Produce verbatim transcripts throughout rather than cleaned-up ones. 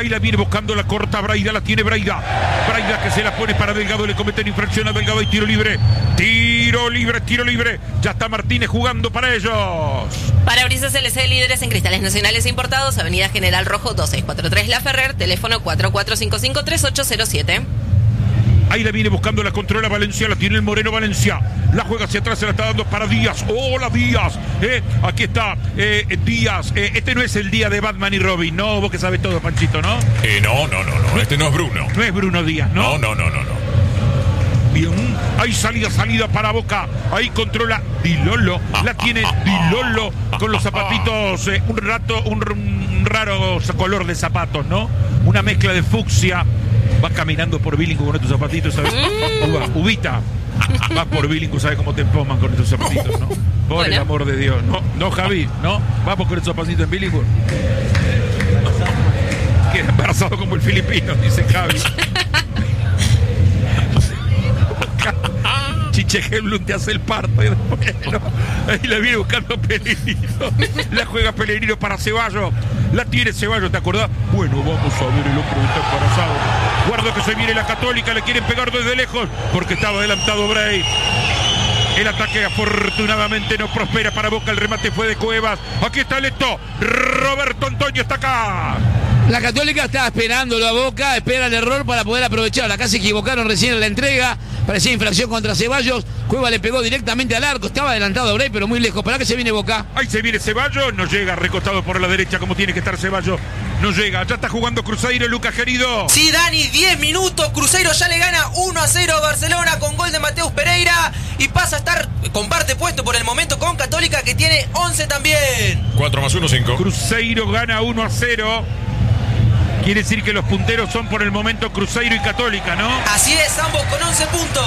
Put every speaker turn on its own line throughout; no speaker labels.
Ahí la viene buscando la corta Braida, la tiene Braida. Braida que se la pone para Delgado, le cometen infracción a Delgado y tiro libre. Tiro libre, tiro libre. Ya está Martínez jugando para ellos.
Parabrisas L C, líderes en cristales nacionales e importados, Avenida General Rojo dos seis cuatro tres La Ferrer, teléfono cuatro cuatro cinco cinco tres ocho cero siete.
Ahí la viene buscando, la controla Valencia, la tiene el Moreno Valencia. La juega hacia atrás, se la está dando para Díaz. Hola Díaz. Eh, aquí está eh, Díaz. Eh, este no es el día de Batman y Robin, ¿no? Vos que sabes todo, Panchito, ¿no?
Eh, no, no, no, no. Este no es Bruno.
No es Bruno Díaz, ¿no?
No, no, no, no, no.
Bien. Ahí salida, salida para Boca. Ahí controla Di Lolo. La tiene Di Lolo con los zapatitos. Eh, un rato, un, un raro color de zapatos, ¿no? Una mezcla de fucsia. Va caminando por Billingham con estos zapatitos, ¿sabes? Uva, Ubita. Va por Billingham, ¿sabes cómo te empoman con estos zapatitos, no? Por bueno. El amor de Dios. No, no, Javi, ¿no? Vamos con estos zapatitos en Billingham. Queda embarazado como el filipino, dice Javi. Chiche Hemlund te hace el parto y después, ¿no? Ahí la viene buscando Pellegrino. La juega Pellegrino para Ceballos. La tiene Ceballos, ¿te acordás? Bueno, vamos a ver el hombre que está embarazado. Guarda que se viene la Católica, le quieren pegar desde lejos porque estaba adelantado Bray. El ataque afortunadamente no prospera para Boca, el remate fue de Cuevas. Aquí está Leto, Roberto Antonio está acá.
La Católica estaba esperándolo a Boca, espera el error para poder aprovechar. Acá se equivocaron recién en la entrega, parecía infracción contra Ceballos. Cueva le pegó directamente al arco, estaba adelantado Bray, pero muy lejos. ¿Para qué se viene Boca?
Ahí se viene Ceballos, no llega, recostado por la derecha como tiene que estar Ceballos. No llega, ya está jugando Cruzeiro, Lucas querido.
Sí, Dani, diez minutos, Cruzeiro ya le gana uno a cero a Barcelona con gol de Mateus Pereira y pasa a estar, comparte puesto por el momento con Católica que tiene once también.
cuatro más uno, cinco.
Cruzeiro gana uno a cero. Quiere decir que los punteros son por el momento Cruzeiro y Católica, ¿no?
Así es, ambos con once puntos.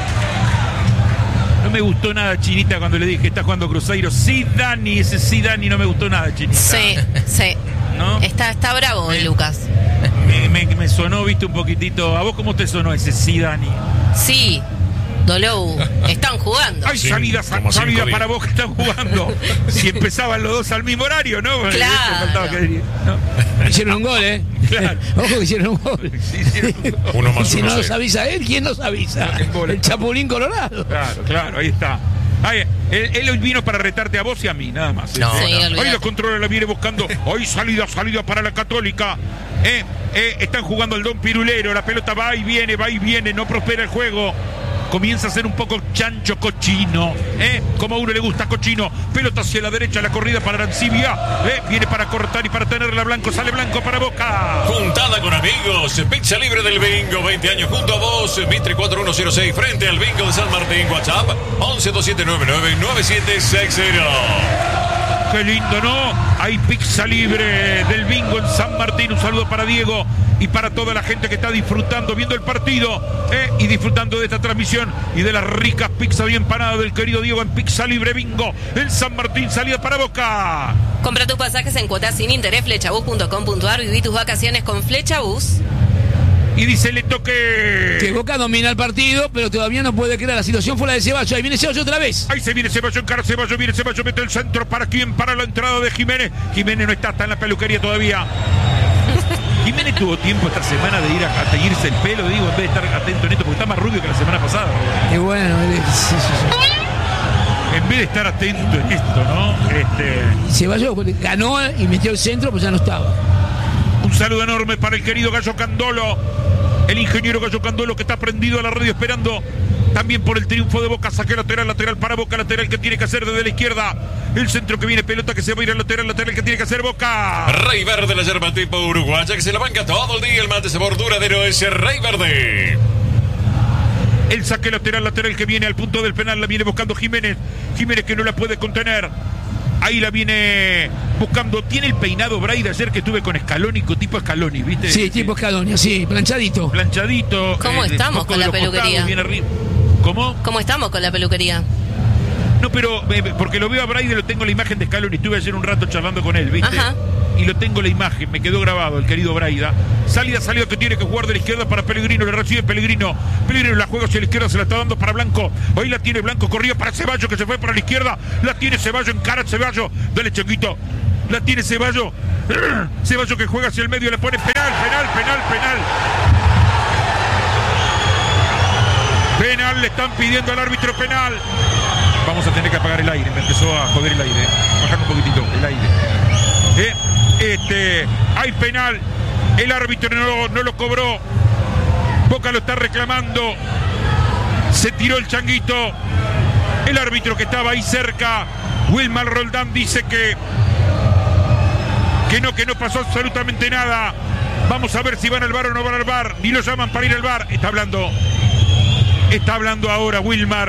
No me gustó nada, Chinita, cuando le dije que está jugando Cruzeiro. Sí, Dani, ese sí, Dani, no me gustó nada, Chinita.
Sí, sí. ¿No? Está, está bravo,
me,
Lucas.
Me, me, me sonó, viste, un poquitito. ¿A vos cómo te sonó ese sí, Dani?
Sí. Dolou, están jugando.
Hay salida, sal, salida para vos que están jugando. Si empezaban los dos al mismo horario, ¿no?
Claro.
Que, ¿no? Hicieron un gol, ¿eh? Claro. Ojo que hicieron un gol.
Sí, hicieron un gol.
Uno más
si
uno,
no
sí.
nos avisa él, ¿quién nos avisa? El Chapulín Colorado.
Claro, claro, ahí está. Ay, él, él hoy vino para retarte a vos y a mí, nada más.
No,
este.
sí,
no. Hoy los controles la viene buscando. Hoy salida, salida para la Católica. Eh, eh, están jugando el Don Pirulero. La pelota va y viene, va y viene. No prospera el juego. Comienza a ser un poco chancho, cochino, ¿eh? Como a uno le gusta, cochino. Pelota hacia la derecha, la corrida para Arancibia, ¿eh? Viene para cortar y para tenerla Blanco, sale Blanco para Boca.
Juntada con amigos, pizza libre del Bingo, veinte años junto a vos, Mitre cuatro uno cero seis, frente al Bingo de San Martín, WhatsApp once dos siete nueve nueve nueve siete seis cero.
Qué lindo, ¿no? Hay pizza libre del Bingo en San Martín. Un saludo para Diego y para toda la gente que está disfrutando, viendo el partido, ¿eh? Y disfrutando de esta transmisión y de las ricas pizzas bien panadas del querido Diego en Pizza Libre Bingo en San Martín. Salida para Boca.
Compra tus pasajes en cuotas sin interés, flechabus punto com punto ar. Viví tus vacaciones con Flechabus.
Y dice Leto que...
Que Boca domina el partido, pero todavía no puede crear la situación fuera de Ceballos. Ahí viene Ceballos otra vez.
Ahí se viene Ceballos, encara Ceballos, viene Ceballos, mete el centro. ¿Para quién? Para la entrada de Jiménez. Jiménez no está, está en la peluquería todavía. Jiménez tuvo tiempo esta semana de ir a, a teñirse el pelo, digo, en vez de estar atento en esto, porque está más rubio que la semana pasada.
Qué bueno, sí, sí, sí.
En vez de estar atento en esto, ¿no? Este...
Ceballos ganó y metió el centro, pues ya no estaba.
Un saludo enorme para el querido Gallo Candolo, el ingeniero Gallo Candolo que está prendido a la radio esperando también por el triunfo de Boca. Saque lateral, lateral para Boca, lateral que tiene que hacer desde la izquierda. El centro que viene, pelota que se va a ir al lateral, lateral que tiene que hacer Boca.
Rey Verde, la yerba tipo uruguaya que se la banca todo el día. El mate sabor duradero es Rey Verde.
El saque lateral, lateral que viene al punto del penal, la viene buscando Jiménez. Jiménez que no la puede contener. Ahí la viene buscando. Tiene el peinado Braida ayer que estuve con Scaloni, tipo Scaloni, ¿viste?
Sí, tipo Scaloni, sí, planchadito.
Planchadito.
¿Cómo
eh,
estamos con la peluquería?
Costados, ¿Cómo?
¿Cómo estamos con la peluquería?
No, pero eh, porque lo veo a Braida, lo tengo la imagen de Scaloni. Estuve ayer un rato charlando con él, ¿viste?
Ajá.
Y lo tengo la imagen, me quedó grabado el querido Braida. Salida, salida que tiene que jugar de la izquierda para Pellegrino, le recibe Pellegrino. Pellegrino la juega hacia la izquierda, se la está dando para Blanco. Hoy la tiene Blanco, corría para Ceballos que se fue para la izquierda. La tiene Ceballos, encara Ceballos. Dale, Chiquito. La tiene Ceballos. Ceballos que juega hacia el medio, le pone penal, penal, penal, penal. Penal, le están pidiendo al árbitro penal. Vamos a tener que apagar el aire, me empezó a joder el aire. Bajar un poquitito el aire. Eh, este, hay penal. El árbitro no, no lo cobró. Boca lo está reclamando. Se tiró el changuito. El árbitro que estaba ahí cerca, Wilmar Roldán, dice que que no, que no pasó absolutamente nada. Vamos a ver si van al bar o no van al bar. Ni lo llaman para ir al bar. Está hablando. Está hablando ahora Wilmar.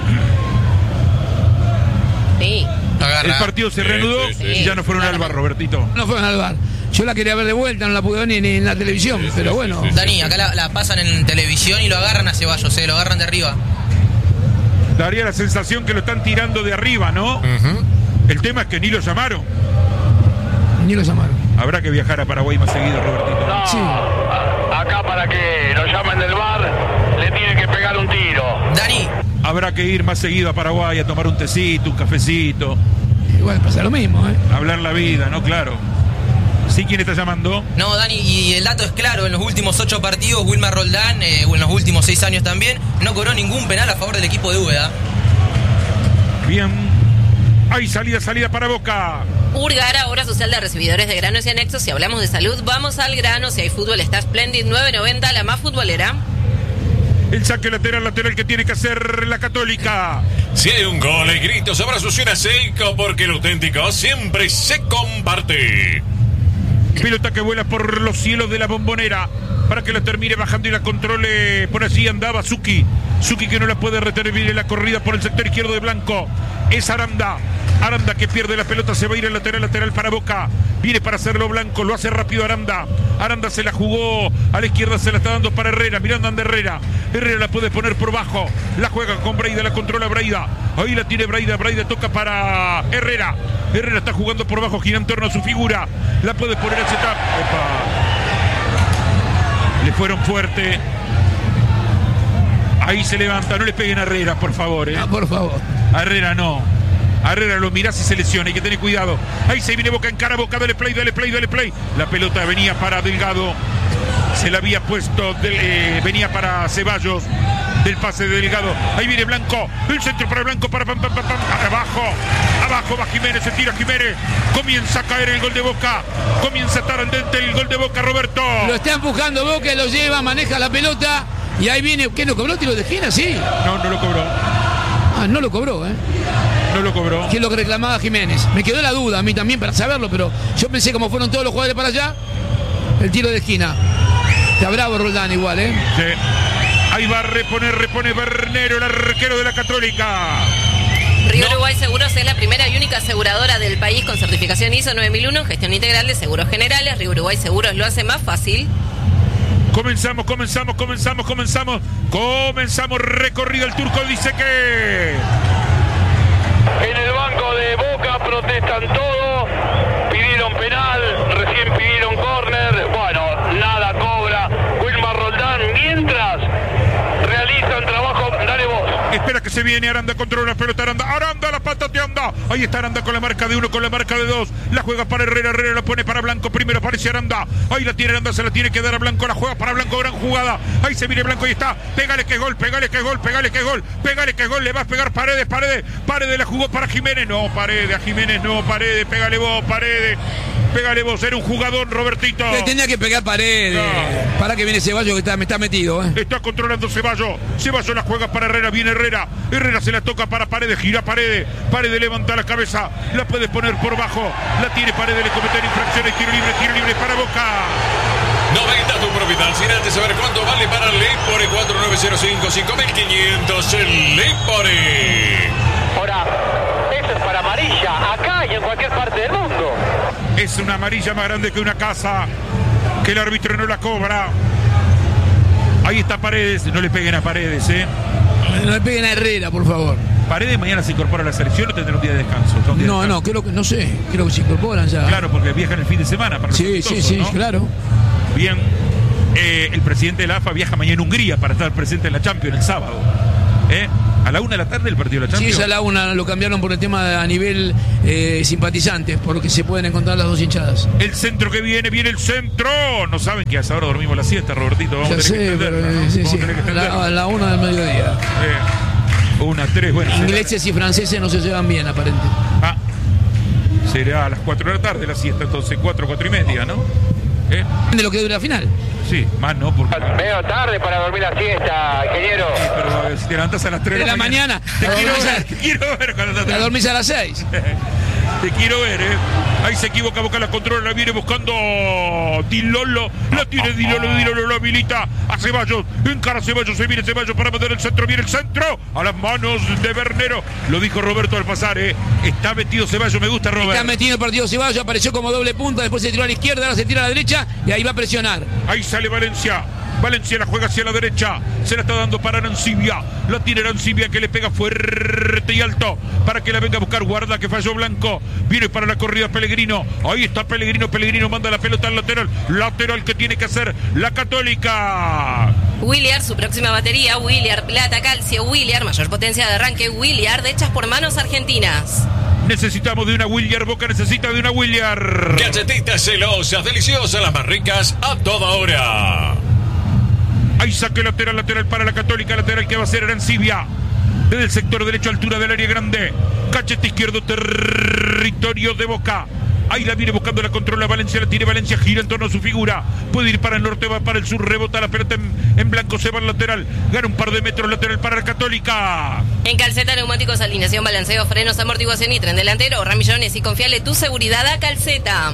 Sí.
El partido se reanudó
sí, sí,
y
sí.
ya no fueron al bar, Robertito.
No fueron al bar. Yo la quería ver de vuelta, no la pude ver ni, ni en la televisión,
Sí, sí,
pero
sí,
bueno.
sí, sí.
Dani, acá la, la pasan en televisión y lo agarran a Ceballos, eh, lo agarran de arriba.
Daría la sensación que lo están tirando de arriba, ¿no?
Uh-huh.
El tema es que ni lo llamaron.
Ni lo llamaron.
Habrá que viajar a Paraguay más seguido, Robertito.
No,
Sí.
a- acá para que lo llamen del bar, le tienen que pegar un tiro.
Dani,
Habrá que ir más seguido a Paraguay a tomar un tecito, un cafecito,
Igual pasa lo mismo, ¿eh?
hablar la vida, ¿no? Claro. ¿Sí? ¿Quién está llamando?
no, Dani, y el dato es claro, en los últimos ocho partidos, Wilmar Roldán, eh, o en los últimos seis años también, no cobró ningún penal a favor del equipo de Úbeda.
Bien. Hay salida, salida para Boca.
Urgara, obra social de recibidores de granos y anexos. Si hablamos de salud, vamos al grano. Si hay fútbol, está Splendid nueve noventa, la más futbolera.
El saque lateral, lateral que tiene que hacer la Católica.
Si hay un gol y gritos, abrazos y una seco, porque lo auténtico siempre se comparte.
Pelota que vuela por los cielos de la Bombonera para que la termine bajando y la controle. Por allí andaba Zuki. Zuki que no la puede retener. Viene la corrida por el sector izquierdo de Blanco. Es Aranda. Aranda que pierde la pelota. Se va a ir al lateral, lateral para Boca. Viene para hacerlo Blanco. Lo hace rápido Aranda. Aranda se la jugó a la izquierda. Se la está dando para Herrera. Mirando anda Herrera. Herrera la puede poner por bajo. La juega con Braida. La controla Braida. Ahí la tiene Braida. Braida toca para Herrera. Herrera está jugando por bajo. Gira en torno a su figura. La puede poner al setup. Opa. Le fueron fuerte. Ahí se levanta. No le peguen a Herrera, por favor. ¿eh?
Ah, por favor.
A Herrera no. A Herrera lo mirás y se lesiona. Hay que tener cuidado. Ahí se viene Boca en cara. Boca, dale play, dale play, dale play. La pelota venía para Delgado. Se la había puesto. De, eh, venía para Ceballos. Del pase de Delgado. Ahí viene Blanco. El centro para Blanco. Para pam, pam, pam, pam. Abajo. Abajo va Jiménez. Se tira Jiménez. Comienza a caer el gol de Boca. Comienza a estar andante el gol de Boca, Roberto.
Lo está empujando Boca, lo lleva, maneja la pelota. Y ahí viene. ¿Qué no cobró? ¿Tiro de esquina? Sí.
No, no lo cobró.
Ah, no lo cobró, ¿eh?
No lo cobró.
Que es lo que reclamaba Jiménez. Me quedó la duda a mí también para saberlo, pero yo pensé como fueron todos los jugadores para allá. El tiro de esquina. Está bravo Roldán igual, ¿eh?
Sí. Ahí va a reponer, repone Bernero, el arquero de la Católica.
Río Uruguay Seguros es la primera y única aseguradora del país con certificación I S O nueve mil uno en gestión integral de seguros generales. Río Uruguay Seguros lo hace más fácil.
Comenzamos, comenzamos, comenzamos, comenzamos. Comenzamos recorrido. El turco dice que...
En el banco de Boca protestan todo, pidieron penal, recién pidieron córner, bueno, nada cobra Wilmar Roldán, mientras realizan trabajo, dale vos.
Espera que se viene Aranda, controla la pelota Aranda. Aranda la patateanda. Ahí está Aranda con la marca de uno, con la marca de dos. La juega para Herrera, Herrera la pone para Blanco. Primero aparece Aranda. Ahí la tiene Aranda, se la tiene que dar a Blanco. La juega para Blanco, gran jugada. Ahí se viene Blanco, ahí está. Pégale que es gol, pégale que es gol, pégale que es gol. Pégale que es gol, le va a pegar Paredes, Paredes. Paredes la jugó para Jiménez. No, Paredes, a Jiménez no, Paredes. Pégale vos, Paredes. Pégale vos, era un jugador, Robertito.
Le tenía que pegar Paredes.
No.
Para que viene Ceballos que está, me está metido, ¿eh?
Está controlando Ceballos. Ceballos la juega para Herrera. Viene Herrera. Herrera se la toca para Paredes. Gira Paredes. Paredes levanta la cabeza. La puede poner por bajo. La tiene Paredes. Le cometen infracciones. Tiro libre. Tiro libre para Boca.
noventa tu propiedad. Sin antes saber cuánto vale para Lepore. cuatro nueve cero cinco cinco mil quinientos. El Lepore.
Ahora, eso es para amarilla, acá y en cualquier parte del mundo.
Es una amarilla más grande que una casa. Que el árbitro no la cobra. Ahí está Paredes. No le peguen a Paredes, ¿eh?
No le peguen a Herrera, por favor.
Paredes mañana se incorpora a la selección o tendrá un día de descanso. Un día de
No,
descanso.
no, creo que, no sé. Creo que se incorporan ya.
Claro, porque viajan el fin de semana para los
Sí, sí,
amistosos,
sí,
¿no?
claro.
Bien. Eh, el presidente de la A F A viaja mañana a Hungría para estar presente en la Champions el sábado. ¿Eh? ¿A la una de la tarde el partido de la Champions?
Sí, es a la una, lo cambiaron por el tema de, a nivel eh, simpatizantes, porque se pueden encontrar las dos hinchadas.
El centro que viene, viene el centro. No saben que a esa hora dormimos la siesta, Robertito. Vamos
Ya
a tener
sé,
que entenderla,
pero,
¿no?
sí,
Vamos
sí,
a tener que
a
entenderla.
la, a la una del mediodía.
Eh, una, tres, bueno.
Ingleses y franceses no se llevan bien, aparente.
Ah, será a las cuatro de la tarde la siesta, entonces cuatro, cuatro y media, ¿no? ¿Eh?
De lo que dura la final.
Sí, más no, porque...
Medio tarde para dormir la siesta, ingeniero.
Sí, pero eh, si te levantás a las tres
De la mañana.
Te
La
quiero
dormís
ver,
a-
te quiero ver cuando te
La dormís a las seis.
Te quiero ver, ¿eh? Ahí se equivoca, Boca la controla, la viene buscando Dilolo. La tiene Dilolo, Dilolo lo habilita a Ceballos. Encara Ceballos, se viene Ceballos para meter el centro, viene el centro. A las manos de Bernero. Lo dijo Roberto al pasar, ¿eh? Está metido Ceballos, me gusta Roberto.
Está metido el partido Ceballos, apareció como doble punta, después se tiró a la izquierda, ahora se tira a la derecha y ahí va a presionar.
Ahí sale Valencia. Valencia la juega hacia la derecha. Se la está dando para Arancibia. La tiene Arancibia que le pega fuerte y alto para que la venga a buscar. Guarda que falló Blanco. Viene para la corrida Pellegrino. Ahí está Pellegrino. Pellegrino manda la pelota al lateral. Lateral que tiene que hacer la Católica.
Williard, su próxima batería. Williard, plata, calcio. Williard, mayor potencia de arranque. Williard, hechas por manos argentinas.
Necesitamos de una Williard. Boca necesita de una Williard.
Galletitas celosas, deliciosas, las más ricas a toda hora.
Ahí saque lateral, lateral para la Católica. Lateral que va a ser Arancibia. Desde el sector derecho, altura del área grande. Cachete izquierdo, territorio de Boca. Ahí la viene buscando, la controla Valencia, la tiene Valencia, gira en torno a su figura. Puede ir para el norte, va para el sur, rebota la pelota en, en blanco, se va al lateral. Gana un par de metros, lateral para la Católica.
En Calceta, neumáticos, alineación, balanceo, frenos, amortiguación y tren delantero. Ramillones y confiale tu seguridad a Calceta.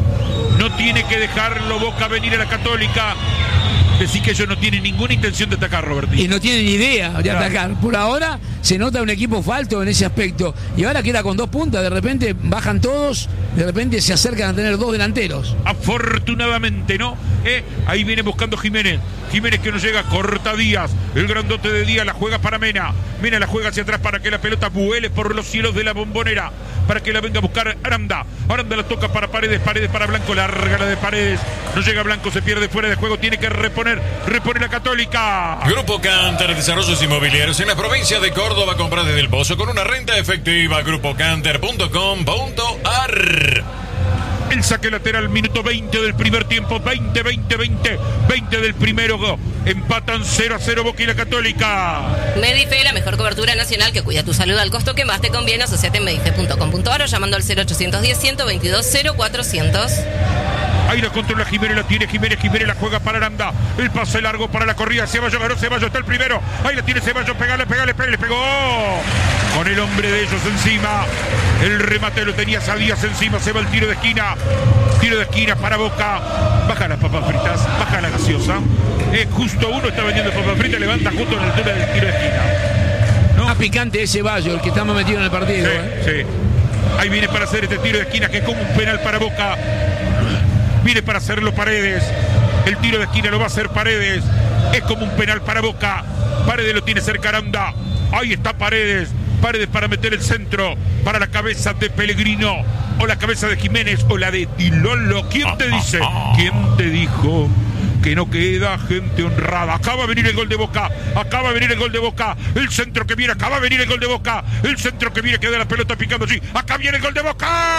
No tiene que dejarlo Boca venir a la Católica. Decir que ellos no tienen ninguna intención de atacar, Robertito.
Y no tienen idea de
Claro.
atacar. Por ahora se nota un equipo falto en ese aspecto. Y ahora queda con dos puntas, de repente bajan todos, de repente se acercan a tener dos delanteros.
Afortunadamente, ¿no? ¿Eh? Ahí viene buscando Jiménez. Jiménez que no llega, corta Díaz. El grandote de Díaz la juega para Mena. Mena la juega hacia atrás para que la pelota vuele por los cielos de la Bombonera. Para que la venga a buscar Aranda. Aranda la toca para Paredes. Paredes para Blanco. Larga la de Paredes. No llega Blanco, se pierde fuera de juego. Tiene que reponer. Repone la Católica.
Grupo Canter, desarrollos inmobiliarios en la provincia de Córdoba. Compra desde el Pozo con una renta efectiva. grupo canter punto com punto ar.
El saque lateral, minuto veinte del primer tiempo. veinte, veinte, veinte. veinte del primero. Empatan cero a cero Boca y la Católica.
Medife, la mejor cobertura nacional que cuida tu salud al costo que más te conviene. Asociate en medife punto com punto ar o llamando al cero ochocientos diez, ciento veintidós, cero cuatrocientos.
Ahí la controla Jiménez, la tiene Jiménez, Jiménez la juega para Aranda. El pase largo para la corrida. Ceballos ganó, Ceballos está el primero. Ahí la tiene Ceballos, pegale, pegale, pegale, le pegó. Con el hombre de ellos encima. El remate lo tenía Díaz encima. Se va el tiro de esquina. Tiro de esquina para Boca. Baja las papas fritas, baja la gaseosa. Eh, justo uno está vendiendo papas fritas, levanta justo en la altura del tiro de esquina. ¿No?
Más picante ese Ceballos, el que estamos metido en el partido.
Sí,
¿eh?
sí. Ahí viene para hacer este tiro de esquina que es como un penal para Boca. Viene para hacerlo Paredes. El tiro de esquina lo va a hacer Paredes. Es como un penal para Boca. Paredes lo tiene cerca Aranda. Ahí está Paredes. Paredes para meter el centro. Para la cabeza de Pellegrino. O la cabeza de Jiménez. O la de Dilolo. ¿Quién te dice? ¿Quién te dijo que no queda gente honrada? Acaba de venir el gol de Boca. Acaba de venir el gol de Boca. El centro que viene. Acaba de venir el gol de Boca. El centro que viene. Queda la pelota picando allí. Acá viene el gol de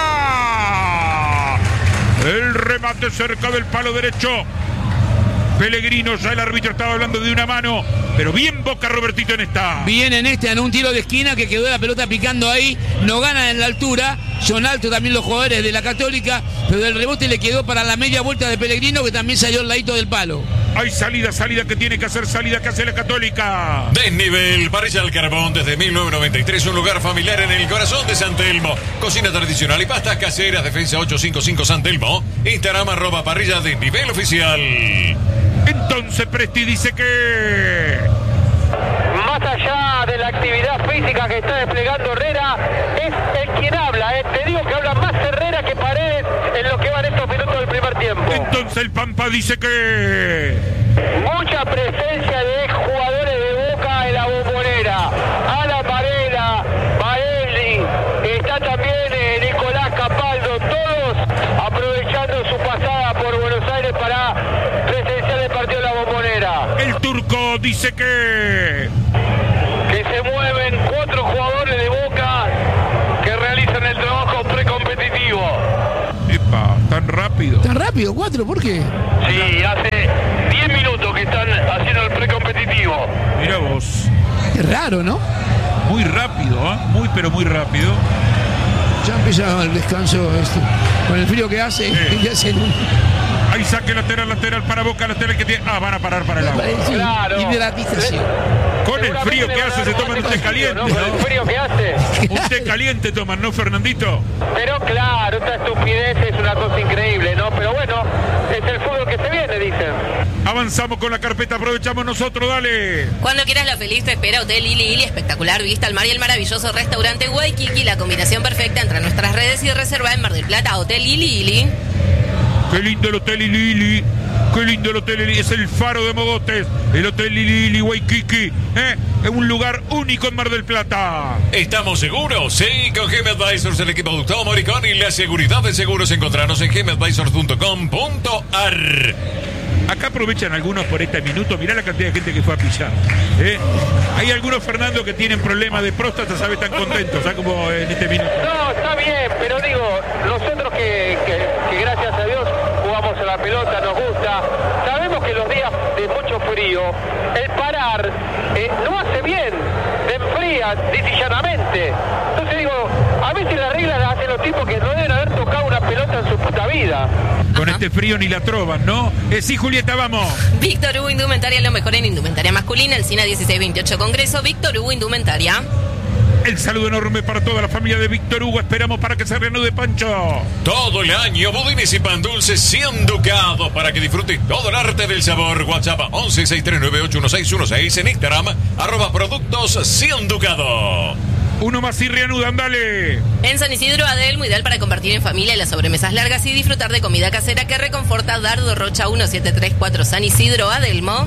Boca. El remate cerca del palo derecho. Pellegrino, ya el árbitro estaba hablando de una mano, pero bien Boca, Robertito, en esta.
Bien en este, en un tiro de esquina que quedó la pelota picando ahí, no gana en la altura, son altos también los jugadores de la Católica, pero el rebote le quedó para la media vuelta de Pellegrino que también salió al ladito del palo.
Hay salida, salida que tiene que hacer, salida que hace la Católica.
Desnivel, parrilla al carbón desde mil novecientos noventa y tres, un lugar familiar en el corazón de San Telmo. Cocina tradicional y pastas caseras, Defensa ochocientos cincuenta y cinco San Telmo. Instagram arroba parrilla de nivel oficial.
Entonces Presti dice que...
Más allá de la actividad física que está desplegando Herrera, es el quien habla, ¿eh? Te digo que habla más Herrera que Paredes en lo que van estos minutos del primer tiempo.
Entonces el Pampa dice que...
Mucha presencia de jugadores de Boca en la Bombonera. Ana Varela, Baelli, está también eh, Nicolás Capaldo, todos aprovechando su pasada por Buenos Aires para presenciar el partido de la Bombonera.
El Turco dice que...
Que se mueven jugadores de Boca que realizan el trabajo precompetitivo.
Epa, tan rápido.
¿Tan rápido? ¿Cuatro? ¿Por qué?
Sí, hace diez minutos que están haciendo el precompetitivo.
Mira vos.
Es raro, ¿no?
Muy rápido, ¿eh? Muy, pero muy rápido.
Ya empieza el descanso este, con el frío que hace.
Sí.
Y hacen un...
Ahí saque lateral, lateral para Boca, lateral que tiene. Ah, van a parar para el agua.
Sí,
Claro.
hidratización.
Con el frío que hace se toman un té caliente,
¿no? Con el
¿no?
frío que hace.
Un té caliente toman, ¿no, Fernandito?
Pero claro, esta estupidez es una cosa increíble, ¿no? Pero bueno, es el fútbol que se viene, dicen.
Avanzamos con la carpeta, aprovechamos nosotros, dale.
Cuando quieras lo feliz te espera Hotel Ili Ili, espectacular vista al mar y el maravilloso restaurante Waikiki, la combinación perfecta entre nuestras redes y reserva en Mar del Plata. Hotel Ili Ili.
Qué lindo el Hotel Ili, qué lindo el Hotel Ili, es el faro de Mogotes, el Hotel Ili Waikiki, ¿eh? Es un lugar único en Mar del Plata.
¿Estamos seguros? Sí, con G M Advisors, el equipo de Gustavo Moricón y la seguridad de seguros. Encontrarnos en g m advisors punto com punto a r.
Acá aprovechan algunos por este minuto, mirá la cantidad de gente que fue a pillar, ¿eh? Hay algunos, Fernando, que tienen problemas de próstata, ¿sabes? Están contentos, ¿sabes? Como en este minuto.
No, está bien, pero digo, nosotros que, que, que gracias a Dios jugamos a la pelota, nos gusta, sabemos que los días de mucho frío, el parar eh, no hace bien, te enfría, dice llanamente. Entonces digo, a veces las reglas las hacen los tipos que no deben haber tocado una pelota en su puta vida.
Con
Ajá.
este frío ni la troban, ¿no? Eh, sí, Julieta, vamos.
Víctor Hugo Indumentaria, lo mejor en indumentaria masculina, el Cine dieciséis veintiocho Congreso, Víctor Hugo Indumentaria.
El saludo enorme para toda la familia de Víctor Hugo. Esperamos para que se reanude, Pancho.
Todo el año, budines y pan dulces cien ducados para que disfrutes todo el arte del sabor. WhatsApp once seis tres nueve ocho uno seis uno seis, en Instagram, arroba productos cien ducados.
Uno más y reanudan, dale.
En San Isidro, Adelmo, ideal para compartir en familia las sobremesas largas y disfrutar de comida casera que reconforta. Dardo Rocha uno siete tres cuatro, San Isidro, Adelmo.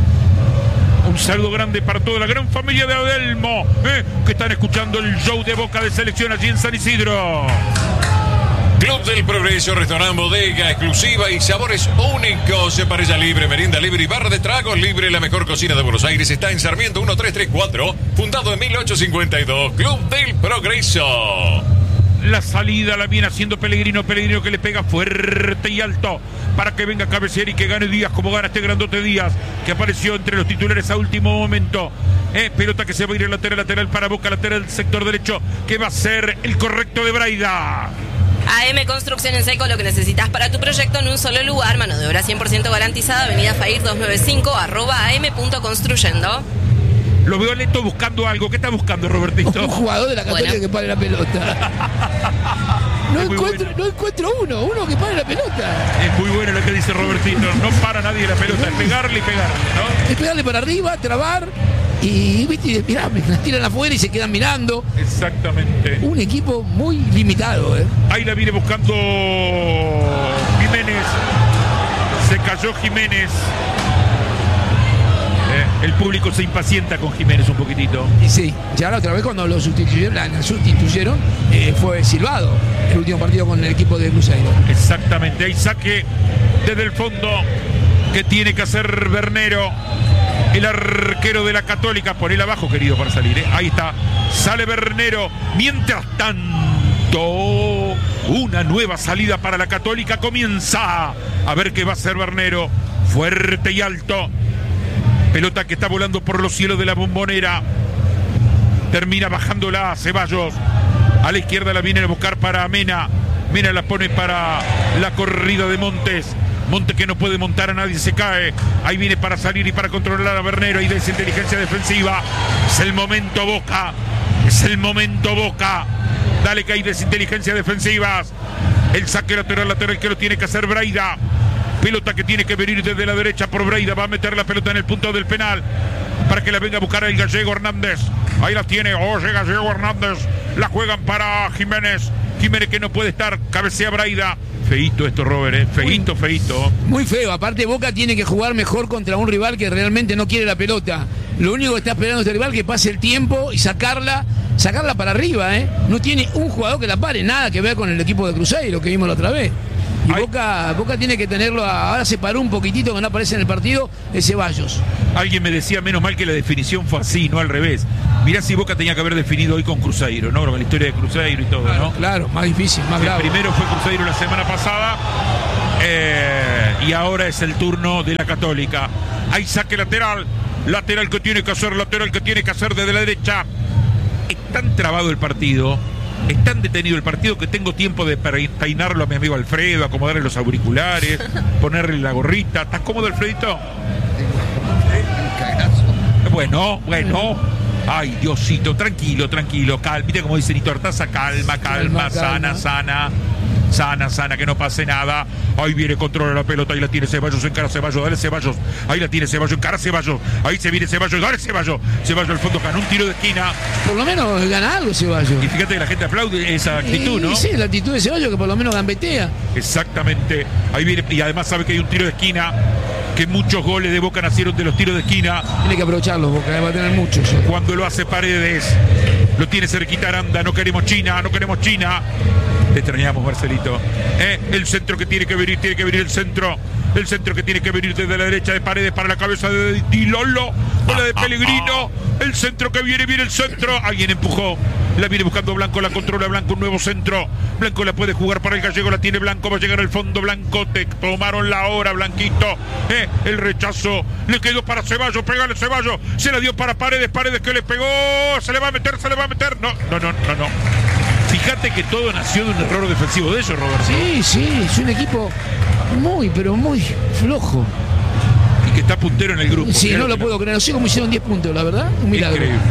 Un saludo grande para toda la gran familia de Adelmo, ¿eh? Que están escuchando el show de Boca de Selección allí en San Isidro.
Club del Progreso, restaurante, bodega exclusiva y sabores únicos. Parrilla libre, merienda libre y barra de tragos libre. La mejor cocina de Buenos Aires está en Sarmiento mil trescientos treinta y cuatro, fundado en mil ochocientos cincuenta y dos. Club del Progreso.
La salida la viene haciendo Pellegrino, Pellegrino que le pega fuerte y alto para que venga a cabecear y que gane Díaz como gana este grandote Díaz, que apareció entre los titulares a último momento. Eh, pelota que se va a ir el lateral, lateral para Boca, lateral del sector derecho, que va a ser el correcto de Braida.
A M Construcción en Seco, lo que necesitas para tu proyecto en un solo lugar. Mano de obra cien por ciento garantizada. Avenida Fair doscientos noventa y cinco, arroba am.construyendo.
Lo veo a Leto buscando algo. ¿Qué está buscando, Robertito?
Un jugador de la Católica
Bueno.
que pare la pelota. No
Es muy
encuentro,
bueno.
no encuentro uno, uno que pare la pelota.
Es muy bueno lo que dice Robertito. No para nadie la pelota, es pegarle y pegarle, ¿no?
Es pegarle para arriba, trabar y, ¿viste? Y mirá, me las tiran afuera y se quedan mirando.
Exactamente.
Un equipo muy limitado, ¿eh?
Ahí la viene buscando Jiménez. Se cayó Jiménez. Eh, el público se impacienta con Jiménez un poquitito.
Y sí, ya la otra vez cuando lo sustituyeron, la, la sustituyeron eh, fue silbado el último partido con el equipo de Cruzeiro.
Exactamente. Ahí saque desde el fondo que tiene que hacer Bernero. El arquero de la Católica. Ponele abajo, querido, para salir, ¿eh? Ahí está. Sale Bernero. Mientras tanto, una nueva salida para la Católica comienza. A ver qué va a hacer Bernero. Fuerte y alto. Pelota que está volando por los cielos de la Bombonera. Termina bajándola Ceballos. A la izquierda la viene a buscar para Mena. Mena la pone para la corrida de Montes. Montes que no puede montar a nadie, se cae. Ahí viene para salir y para controlar a Bernero. Ahí de esa inteligencia defensiva. Es el momento Boca. Es el momento Boca. Dale que hay desinteligencia defensivas. El saque lateral, lateral que lo tiene que hacer Braida. Pelota que tiene que venir desde la derecha por Braida. Va a meter la pelota en el punto del penal para que la venga a buscar el Gallego Hernández. Ahí la tiene. Oye, Gallego Hernández. La juegan para Jiménez. Jiménez que no puede estar. Cabecea Braida. Feíto esto, Robert, ¿eh? Feíto, feíto.
Muy feo, aparte Boca tiene que jugar mejor contra un rival que realmente no quiere la pelota. Lo único que está esperando este rival es que pase el tiempo y sacarla, sacarla para arriba, ¿eh? No tiene un jugador que la pare, nada que ver con el equipo de Cruzeiro que vimos la otra vez. Y
Ay.
Boca, Boca tiene que tenerlo, a- ahora se paró un poquitito que no aparece en el partido, es Ceballos.
Alguien me decía, menos mal que la definición fue así, no al revés. Mirá si Boca tenía que haber definido hoy con Cruzeiro, ¿no? Con la historia de Cruzeiro y todo,
Claro,
¿no?
claro, más difícil, más
El
grave.
primero fue Cruzeiro la semana pasada eh, y ahora es el turno de la Católica. Hay saque lateral, lateral que tiene que hacer, lateral que tiene que hacer desde la derecha. Es tan trabado el partido, es tan detenido el partido que tengo tiempo de peinarlo a mi amigo Alfredo, acomodarle los auriculares, ponerle la gorrita. ¿Estás cómodo, Alfredito? Bueno, bueno. Ay, Diosito, tranquilo, tranquilo, calma. Viste como dice Nito Artaza, calma, calma,
Calma,
sana,
calma.
sana. Sana, sana, que no pase nada. Ahí viene, controla la pelota, ahí la tiene Ceballos, encara Ceballos, dale Ceballos. Ahí la tiene Ceballos, encara Ceballos. Ahí se viene Ceballos, dale Ceballos. Ceballos al fondo, ganó un tiro de esquina.
Por lo menos gana algo Ceballos.
Y fíjate que la gente aplaude esa actitud,
Y-
¿no?
Sí, la actitud de Ceballos que por lo menos gambetea.
Exactamente. Ahí viene, y además sabe que hay un tiro de esquina, que muchos goles de Boca nacieron de los tiros de esquina.
Tiene que aprovecharlos Boca, va a tener muchos.
Cuando lo hace Paredes, lo tiene cerquita Aranda, no queremos China, no queremos China. Te extrañamos, Marcelito. ¿Eh? El centro que tiene que venir, tiene que venir el centro. El centro que tiene que venir desde la derecha de Paredes para la cabeza de Di Lollo. O la de Pellegrino. El centro que viene, viene el centro. Alguien empujó. La viene buscando Blanco, la controla Blanco, un nuevo centro. Blanco la puede jugar para el gallego, la tiene Blanco, va a llegar al fondo. Blanco, te tomaron la hora, Blanquito. ¿Eh? El rechazo le quedó para Ceballos, pégale Ceballos. Se la dio para Paredes, Paredes que le pegó. Se le va a meter, se le va a meter. No, no, no, no, no. Fíjate que todo nació de un error defensivo de ellos, Roberto.
Sí, sí, es un equipo muy, pero muy flojo.
Y que está puntero en el grupo.
Sí,
Mirá
no lo
que
puedo creer. No sé cómo hicieron diez puntos, la verdad. Un milagro.
Increíble.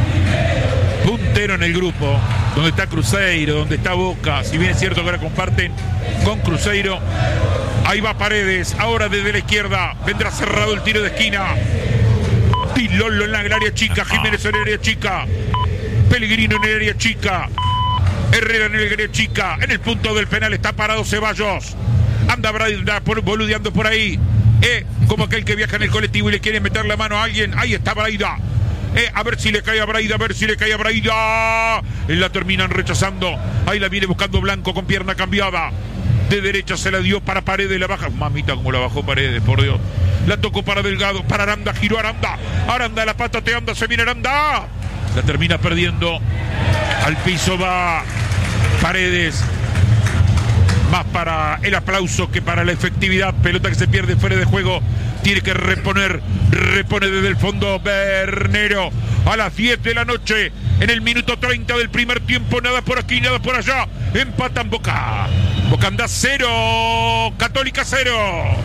Puntero en el grupo, donde está Cruzeiro, donde está Boca. Si bien es cierto que ahora comparten con Cruzeiro. Ahí va Paredes, ahora desde la izquierda. Vendrá cerrado el tiro de esquina. Di Lollo en el área chica, Jiménez en el área chica. Pellegrino en el área chica. Herrera en el área chica. En el punto del penal está parado Ceballos. Anda Braida por, boludeando por ahí. Eh, como aquel que viaja en el colectivo y le quiere meter la mano a alguien. Ahí está Braida. Eh, a ver si le cae a Braida, a ver si le cae a Braida. Y la terminan rechazando. Ahí la viene buscando Blanco con pierna cambiada. De derecha se la dio para Paredes, la baja. Mamita, como la bajó Paredes, por Dios. La tocó para Delgado, para Aranda, giró Aranda. Aranda, la pata te anda, se viene Aranda. La termina perdiendo. Al piso va Paredes. Más para el aplauso que para la efectividad. Pelota que se pierde fuera de juego. Tiene que reponer. Repone desde el fondo Bernero. A las diez de la noche. En el minuto treinta del primer tiempo. Nada por aquí, nada por allá. Empatan Boca. Boca anda cero. Católica cero.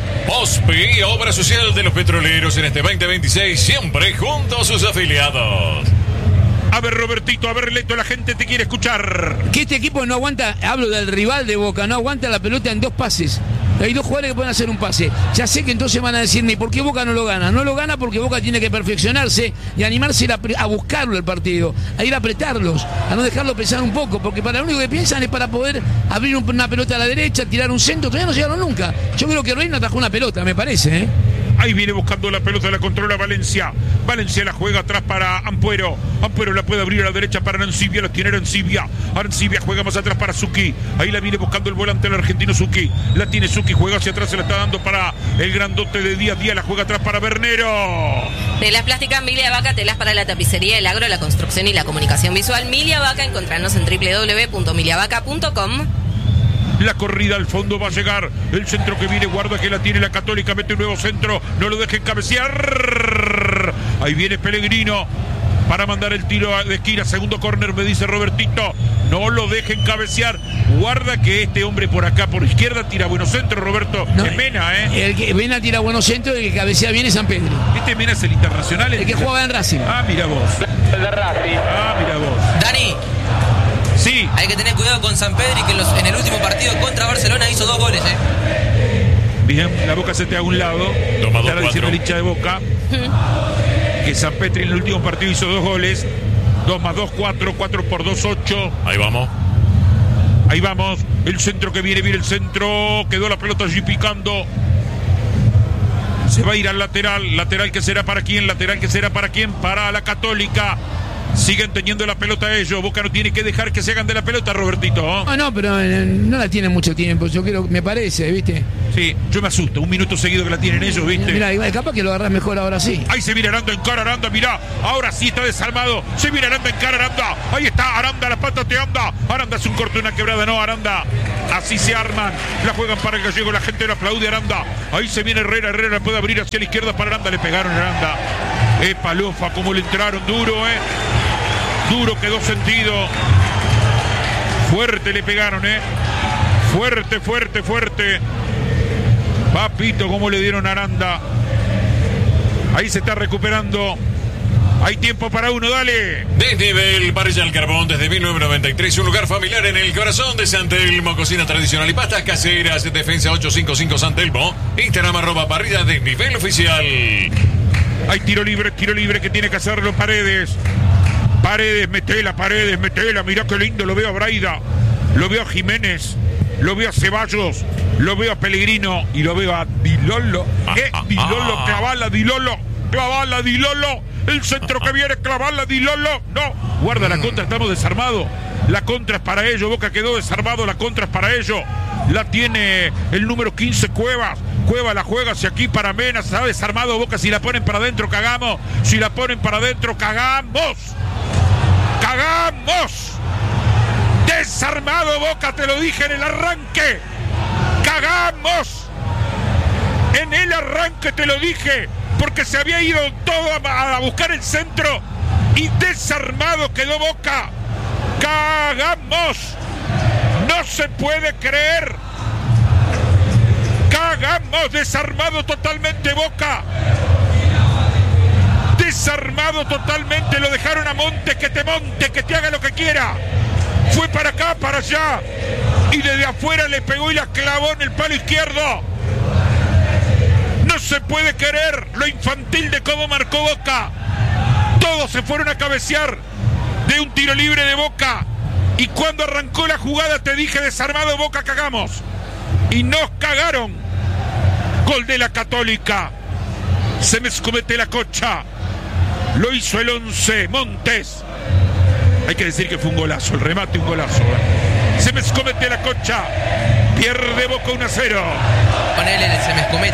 Ospi, obra social de los petroleros en este veinte veintiséis, siempre junto a sus afiliados.
A ver, Robertito, a ver, Leto, la gente te quiere escuchar.
Que este equipo no aguanta, hablo del rival de Boca, no aguanta la pelota en dos pases. Hay dos jugadores que pueden hacer un pase. Ya sé que entonces van a decirme, ¿por qué Boca no lo gana? No lo gana porque Boca tiene que perfeccionarse y animarse a, a buscarlo el partido, a ir a apretarlos, a no dejarlo pensar un poco, porque para lo único que piensan es para poder abrir una pelota a la derecha, tirar un centro, todavía no llegaron nunca. Yo creo que Reina atajó una pelota, me parece, ¿eh?
Ahí viene buscando la pelota, la controla Valencia. Valencia la juega atrás para Ampuero. Ampuero la puede abrir a la derecha para Arancibia, la tiene Arancibia. Arancibia juega más atrás para Zucchi. Ahí la viene buscando el volante el argentino Zucchi. La tiene Zucchi, juega hacia atrás, se la está dando para el grandote de Díaz. Díaz la juega atrás para Bernero.
Telas plásticas Milia Vaca, telas para la tapicería, el agro, la construcción y la comunicación visual. Milia Vaca, encontrarnos en doble u doble u doble u punto milia vaca punto com.
La corrida al fondo va a llegar. El centro que viene, guarda que la tiene la Católica. Mete un nuevo centro. No lo dejen cabecear. Ahí viene Pellegrino para mandar el tiro de esquina. Segundo córner, me dice Robertito. No lo dejen cabecear. Guarda que este hombre por acá, por izquierda, tira buenos centros, Roberto.
No,
es Mena, ¿eh?
El que Mena tira buenos centros y el que cabecea bien es San Pedro.
Este Mena es el internacional.
El que jugaba en Racing.
Ah, mira vos.
El de Racing.
Ah, mira vos.
Dani,
Sí.
hay que tener cuidado con San Pedro y que en, los- en el último partido contra Barcelona hizo dos goles, ¿eh?
Bien, la Boca se te a un lado.
Toma dos,
Estará diciendo el
cuatro.
hincha de Boca que San Petri en el último partido hizo dos goles. Dos más dos, cuatro. Cuatro por dos, ocho.
Ahí vamos.
Ahí vamos. El centro que viene, viene el centro. Quedó la pelota allí picando. Se va a ir al lateral. Lateral que será para quién. Lateral que será para quién. Para la Católica. Siguen teniendo la pelota ellos. Boca no tiene que dejar que se hagan de la pelota, Robertito. ¿eh?
No, no, pero eh, no la tienen mucho tiempo. Yo creo, me parece, ¿viste?
Sí, yo me asusto. Un minuto seguido que la tienen ellos, ¿viste?
Mira, capaz que lo agarrás mejor ahora sí.
Ahí se viene Aranda en cara, Aranda, mirá. Ahora sí está desarmado. Se viene Aranda en cara, Aranda. Ahí está Aranda, la pata te anda. Aranda es un corte, una quebrada. No, Aranda. Así se arman. La juegan para el gallego. La gente lo aplaude, Aranda. Ahí se viene Herrera. Herrera la puede abrir hacia la izquierda para Aranda. Le pegaron a Aranda. Eh, Palofa, como le entraron duro, eh. Duro, quedó sentido. Fuerte le pegaron, eh. Fuerte, fuerte, fuerte. Papito, cómo le dieron a Aranda. Ahí se está recuperando. Hay tiempo para uno, dale.
Desnivel, Parrilla al Carbón, desde mil novecientos noventa y tres, un lugar familiar en el corazón de San Telmo. Cocina tradicional y pastas caseras. Defensa ocho cinco cinco San Telmo. Instagram arroba parrilla desnivel oficial.
Hay tiro libre, tiro libre que tiene que hacerlo Paredes. Paredes, metela, Paredes, metela. Mirá qué lindo, lo veo a Braida. Lo veo a Jiménez. Lo veo a Ceballos. Lo veo a Pellegrino. Y lo veo a Dilolo. ¿Qué? Dilolo, clavala, Dilolo. Clavala, Dilolo. El centro que viene, clavala, Dilolo. No, guarda la contra, estamos desarmados. La contra es para ellos. Boca quedó desarmado, la contra es para ellos. La tiene el número quince, Cuevas. Cueva la juega hacia aquí para Mena. Se ha desarmado Boca. Si la ponen para adentro, cagamos. Si la ponen para adentro, cagamos. ¡Cagamos! Desarmado Boca, te lo dije en el arranque. ¡Cagamos! En el arranque te lo dije. Porque se había ido todo a, a buscar el centro. Y desarmado quedó Boca. ¡Cagamos! No se puede creer. ¡Cagamos! Desarmado totalmente Boca. Desarmado totalmente. Lo dejaron a Montes, que te monte, que te haga lo que quiera. Fue para acá, para allá. Y desde afuera le pegó y la clavó en el palo izquierdo. No se puede creer lo infantil de cómo marcó Boca. Todos se fueron a cabecear de un tiro libre de Boca. Y cuando arrancó la jugada te dije, desarmado Boca, cagamos. Y nos cagaron. Gol de la Católica. Se me escomete la cocha. Lo hizo el once, Montes. Hay que decir que fue un golazo, el remate un golazo. ¿eh? Se me escomete la cocha. Pierde Boca uno a cero.
Ponele el se me escomete.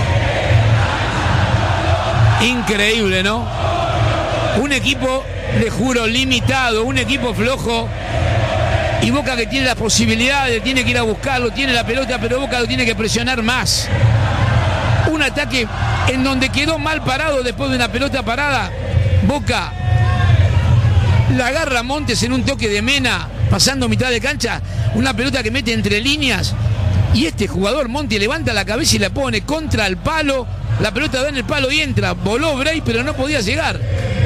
Increíble, ¿no? Un equipo, le juro, limitado, un equipo flojo. Y Boca que tiene las posibilidades, tiene que ir a buscarlo, tiene la pelota, pero Boca lo tiene que presionar más. Un ataque en donde quedó mal parado después de una pelota parada. Boca la agarra Montes en un toque de Mena, pasando mitad de cancha, una pelota que mete entre líneas. Y este jugador, Montes, levanta la cabeza y la pone contra el palo. La pelota da en el palo y entra. Voló Bray, pero no podía llegar.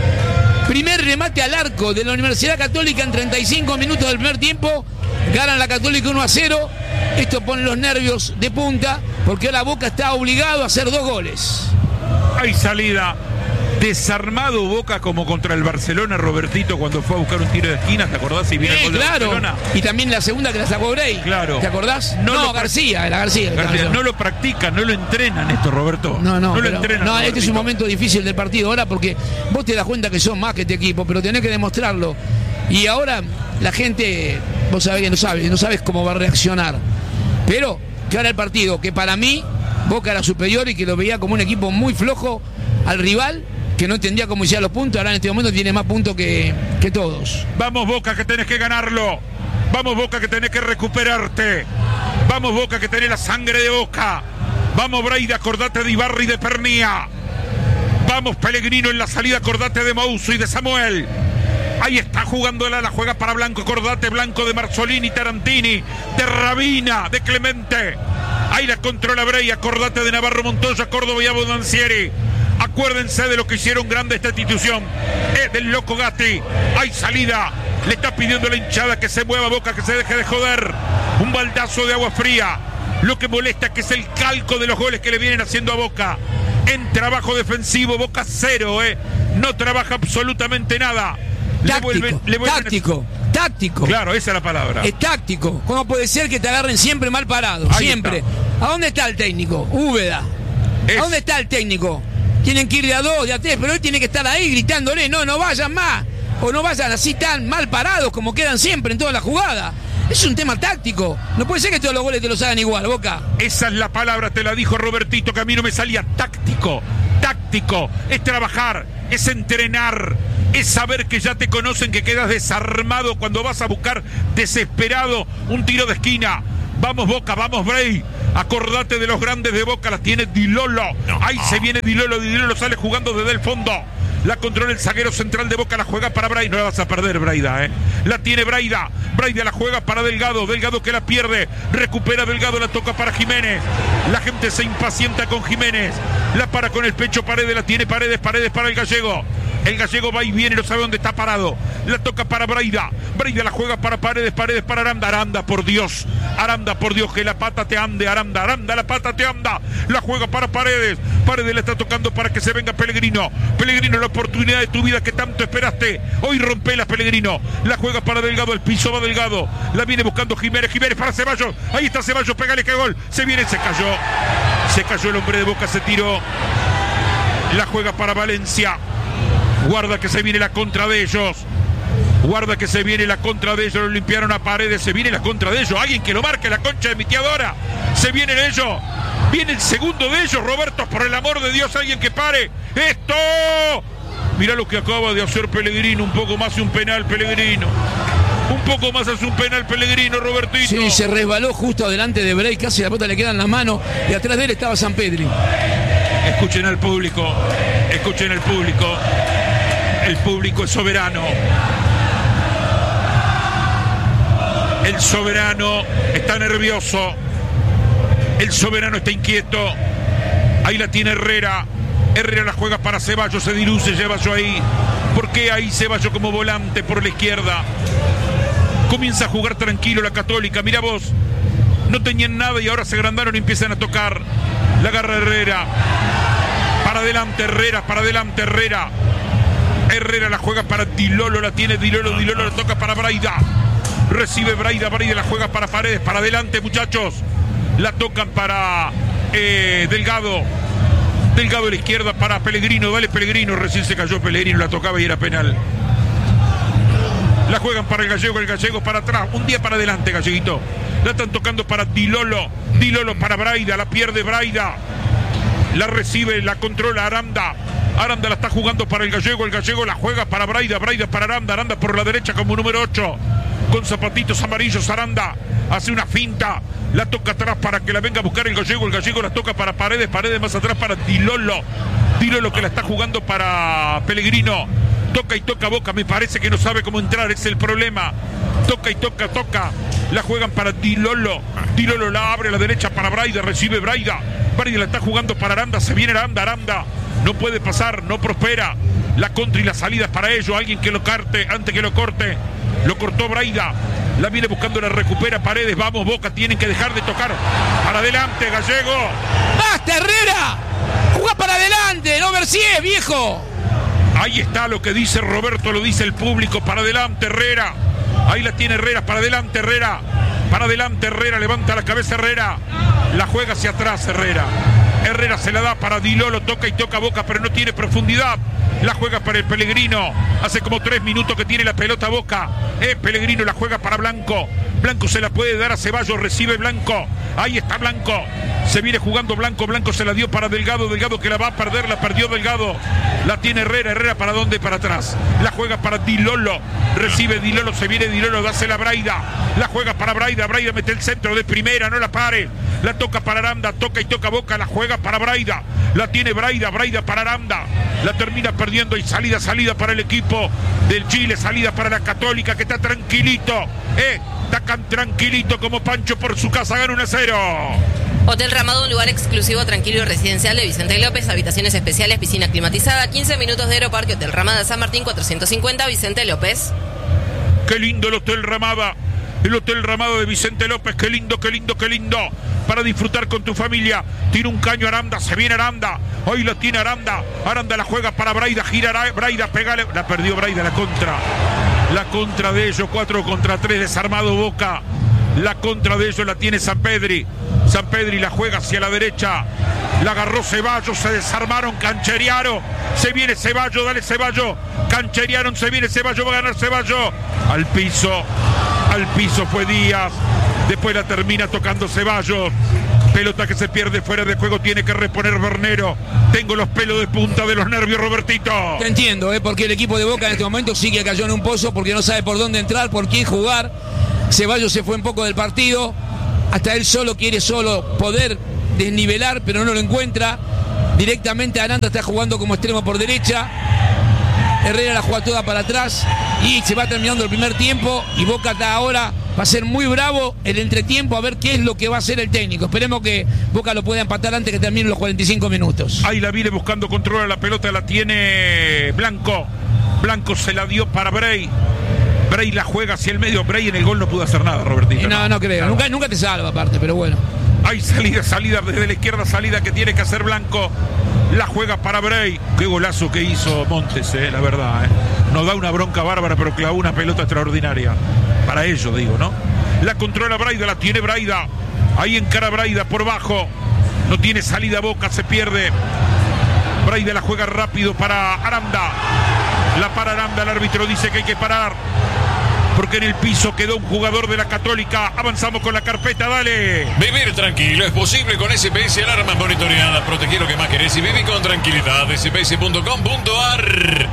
Primer remate al arco de la Universidad Católica en treinta y cinco minutos del primer tiempo. Ganan la Católica uno a cero. Esto pone los nervios de punta, porque ahora Boca está obligado a hacer dos goles.
Hay salida. Desarmado Boca como contra el Barcelona, Robertito, cuando fue a buscar un tiro de esquina, ¿te acordás? Y viene
eh,
el gol de
claro.
Barcelona.
Y también la segunda que la sacó Bray.
Claro.
¿Te acordás?
No,
No,
lo
García, era García.
García. No lo practican, no lo entrenan esto, Roberto.
No, no,
no lo
pero,
entrenan.
no,
Robertito.
este es un momento difícil del partido ahora, porque vos te das cuenta que son más que este equipo, pero tenés que demostrarlo. Y ahora la gente, vos sabés que no sabes, no sabes cómo va a reaccionar. Pero que ahora el partido, que para mí Boca era superior y que lo veía como un equipo muy flojo al rival, que no entendía cómo hacía los puntos, ahora en este momento tiene más puntos que, que todos.
Vamos Boca, que tenés que ganarlo. Vamos Boca, que tenés que recuperarte. Vamos Boca, que tenés la sangre de Boca. Vamos Braida, acordate de Ibarra y de Pernía. Vamos Pellegrino en la salida, acordate de Mouso y de Samuel. Ahí está jugándola, la juega para Blanco, acordate Blanco de Marzolini, Tarantini, de Rabina, de Clemente. Ahí la controla Bray, acordate de Navarro Montoya, Córdoba y Abodancieri. Acuérdense de lo que hicieron grande esta institución. Es del loco Gatti. Hay salida. Le está pidiendo a la hinchada que se mueva Boca, que se deje de joder. Un baldazo de agua fría. Lo que molesta es que es el calco de los goles que le vienen haciendo a Boca. En trabajo defensivo, Boca cero, ¿eh? No trabaja absolutamente nada.
Táctico,
le vuelven, le vuelven...
táctico, táctico.
Claro, esa es la palabra.
Es táctico. ¿Cómo puede ser que te agarren siempre mal parado?
Ahí
Siempre.
está.
¿A dónde está el técnico? Úbeda.
Es...
¿A dónde está el técnico? Tienen que ir de a dos, de a tres, pero él tiene que estar ahí gritándole, no, no vayan más. o no vayan así tan mal parados como quedan siempre en toda la jugada. Es un tema táctico. No puede ser que todos los goles te los hagan igual, Boca.
Esa es la palabra, te la dijo Robertito, que a mí no me salía. Táctico, táctico. Es trabajar, es entrenar, es saber que ya te conocen, que quedas desarmado cuando vas a buscar desesperado un tiro de esquina. Vamos Boca, vamos Bray. Acordate de los grandes de Boca, las tiene Di Lolo. Ahí se viene Di Lolo, Di Lolo sale jugando desde el fondo. La controla el zaguero central de Boca, la juega para Braida. No la vas a perder, Braida, ¿eh? La tiene Braida. Braida la juega para Delgado. Delgado que la pierde. Recupera Delgado, la toca para Jiménez. La gente se impacienta con Jiménez. La para con el pecho Paredes, la tiene Paredes. Paredes para el gallego. El gallego va y viene, no sabe dónde está parado. La toca para Braida. Braida la juega para Paredes. Paredes para Aranda. Aranda, por Dios. Aranda, por Dios, que la pata te ande. Aranda, Aranda, la pata te anda. La juega para Paredes. Paredes la está tocando para que se venga Pellegrino. Pellegrino, la oportunidad de tu vida que tanto esperaste. Hoy rompela, Pellegrino. La juega para Delgado. El piso va Delgado. La viene buscando Jiménez. Jiménez para Ceballos. Ahí está Ceballos. Pégale que gol. Se viene, se cayó. Se cayó el hombre de Boca. Se tiró. La juega para Valencia. Guarda que se viene la contra de ellos. Guarda que se viene la contra de ellos. Lo limpiaron a Paredes. Se viene la contra de ellos. Alguien que lo marque, la concha de mi tía Dora. Se vienen ellos. Viene el segundo de ellos. Roberto, por el amor de Dios, alguien que pare. ¡Esto! Mirá lo que acaba de hacer Pellegrino. Un poco más y un penal, Pellegrino. Un poco más hace un penal, Pellegrino, Robertito.
Sí, se resbaló justo adelante de Bray. Casi la pelota le queda en la mano. Y atrás de él estaba Sampedri.
Escuchen al público. Escuchen al público. El público es soberano. El soberano está nervioso. El soberano está inquieto. Ahí la tiene Herrera. Herrera la juega para Ceballos. Se diluce Ceballos ahí. ¿Por qué ahí Ceballos como volante por la izquierda? Comienza a jugar tranquilo la Católica. Mirá vos. No tenían nada y ahora se agrandaron y empiezan a tocar. La agarra Herrera. Para adelante Herrera. Para adelante Herrera. Herrera la juega para Di Lolo, la tiene Di Lolo, Di Lolo la toca para Braida. Recibe Braida, Braida la juega para Paredes, para adelante muchachos. La tocan para eh, Delgado. Delgado a la izquierda para Pellegrino, dale Pellegrino, recién se cayó Pellegrino, la tocaba y era penal. La juegan para el gallego, el gallego para atrás, un día para adelante galleguito. La están tocando para Di Lolo, Di Lolo para Braida, la pierde Braida. La recibe, la controla Aranda. Aranda la está jugando para el gallego, el gallego la juega para Braida, Braida para Aranda, Aranda por la derecha como número ocho, con zapatitos amarillos. Aranda hace una finta, la toca atrás para que la venga a buscar el gallego, el gallego la toca para Paredes, Paredes más atrás para Di Lolo, Di Lolo que la está jugando para Pellegrino. Toca y toca Boca, me parece que no sabe cómo entrar, es el problema. Toca y toca, toca. La juegan para Di Lolo. Di Lolo la abre a la derecha para Braida, recibe Braida. Braida la está jugando para Aranda, se viene Aranda, Aranda. No puede pasar, no prospera. La contra y la salida es para ello. Alguien que lo carte antes que lo corte. Lo cortó Braida. La viene buscando, la recupera Paredes. Vamos, Boca, tienen que dejar de tocar. Para adelante, gallego.
¡Basta, Herrera! ¡Jugá para adelante! ¡No Merciés, viejo!
Ahí está lo que dice Roberto, lo dice el público. Para adelante, Herrera. Ahí la tiene Herrera. Para adelante, Herrera. Para adelante, Herrera. Levanta la cabeza, Herrera. La juega hacia atrás, Herrera. Herrera se la da para Di Lolo, toca y toca Boca, pero no tiene profundidad. La juega para el Pellegrino. Hace como tres minutos que tiene la pelota Boca. Eh, Pellegrino la juega para Blanco. Blanco se la puede dar a Ceballos, recibe Blanco. Ahí está Blanco. Se viene jugando Blanco. Blanco se la dio para Delgado. Delgado que la va a perder, la perdió Delgado. La tiene Herrera. Herrera para dónde? Para atrás. La juega para Di Lolo. Recibe Di Lolo, se viene Di Lolo, dásela a Braida. La juega para Braida. Braida mete el centro de primera, no la pare. La toca para Aranda, toca y toca Boca, la juega para Braida. La tiene Braida, Braida para Aranda. La termina perdiendo y salida, salida para el equipo del Chile, salida para la Católica que está tranquilito. Eh, está tan tranquilito como Pancho por su casa, gana uno a cero.
Hotel Ramado, un lugar exclusivo, tranquilo y residencial de Vicente López, habitaciones especiales, piscina climatizada, quince minutos de Aeroparque, Hotel Ramada, San Martín, cuatrocientos cincuenta, Vicente López.
Qué lindo el Hotel Ramada, el Hotel Ramada de Vicente López, qué lindo, qué lindo, qué lindo, para disfrutar con tu familia. Tiene un caño Aranda, se viene Aranda, hoy lo tiene Aranda, Aranda la juega para Braida, gira Braida, pegale, la perdió Braida, la contra, la contra de ellos, cuatro contra tres, desarmado Boca. La contra de ellos la tiene Sampedri. San Pedri la juega hacia la derecha. La agarró Ceballos, se desarmaron, cancherearon. Se viene Ceballos, dale Ceballos. Cancherearon, se viene Ceballos, va a ganar Ceballos. Al piso, al piso fue Díaz. Después la termina tocando Ceballos. Pelota que se pierde fuera de juego, tiene que reponer Bernero. Tengo los pelos de punta de los nervios, Robertito.
Te entiendo, ¿eh? Porque el equipo de Boca en este momento sigue cayó en un pozo porque no sabe por dónde entrar, por quién jugar. Ceballos se fue un poco del partido. Hasta él solo quiere solo poder desnivelar, pero no lo encuentra. Directamente Aranda está jugando como extremo por derecha. Herrera la juega toda para atrás y se va terminando el primer tiempo y Boca está ahora, va a ser muy bravo el entretiempo a ver qué es lo que va a hacer el técnico. Esperemos que Boca lo pueda empatar antes que terminen los cuarenta y cinco minutos.
Ahí la viene buscando control a la pelota, la tiene Blanco. Blanco se la dio para Bray. Bray la juega hacia el medio. Bray en el gol no pudo hacer nada, Robertito.
No, no, no creo. Nunca, nunca te salva aparte, pero bueno.
Hay salida, salida desde la izquierda, salida que tiene que hacer Blanco. La juega para Bray. Qué golazo que hizo Montes, eh, la verdad. Eh. Nos da una bronca bárbara, pero clavó una pelota extraordinaria. Para ellos, digo, ¿no? La controla Braida, la tiene Braida. Ahí encara Braida por bajo. No tiene salida Boca, se pierde. Braida la juega rápido para Aranda. La para Aranda, el árbitro dice que hay que parar. Porque en el piso quedó un jugador de la Católica. Avanzamos con la carpeta, dale.
Vivir tranquilo es posible con S P S, alarmas monitoreadas. Protegir lo que más querés y vivir con tranquilidad. S P S punto com punto a r.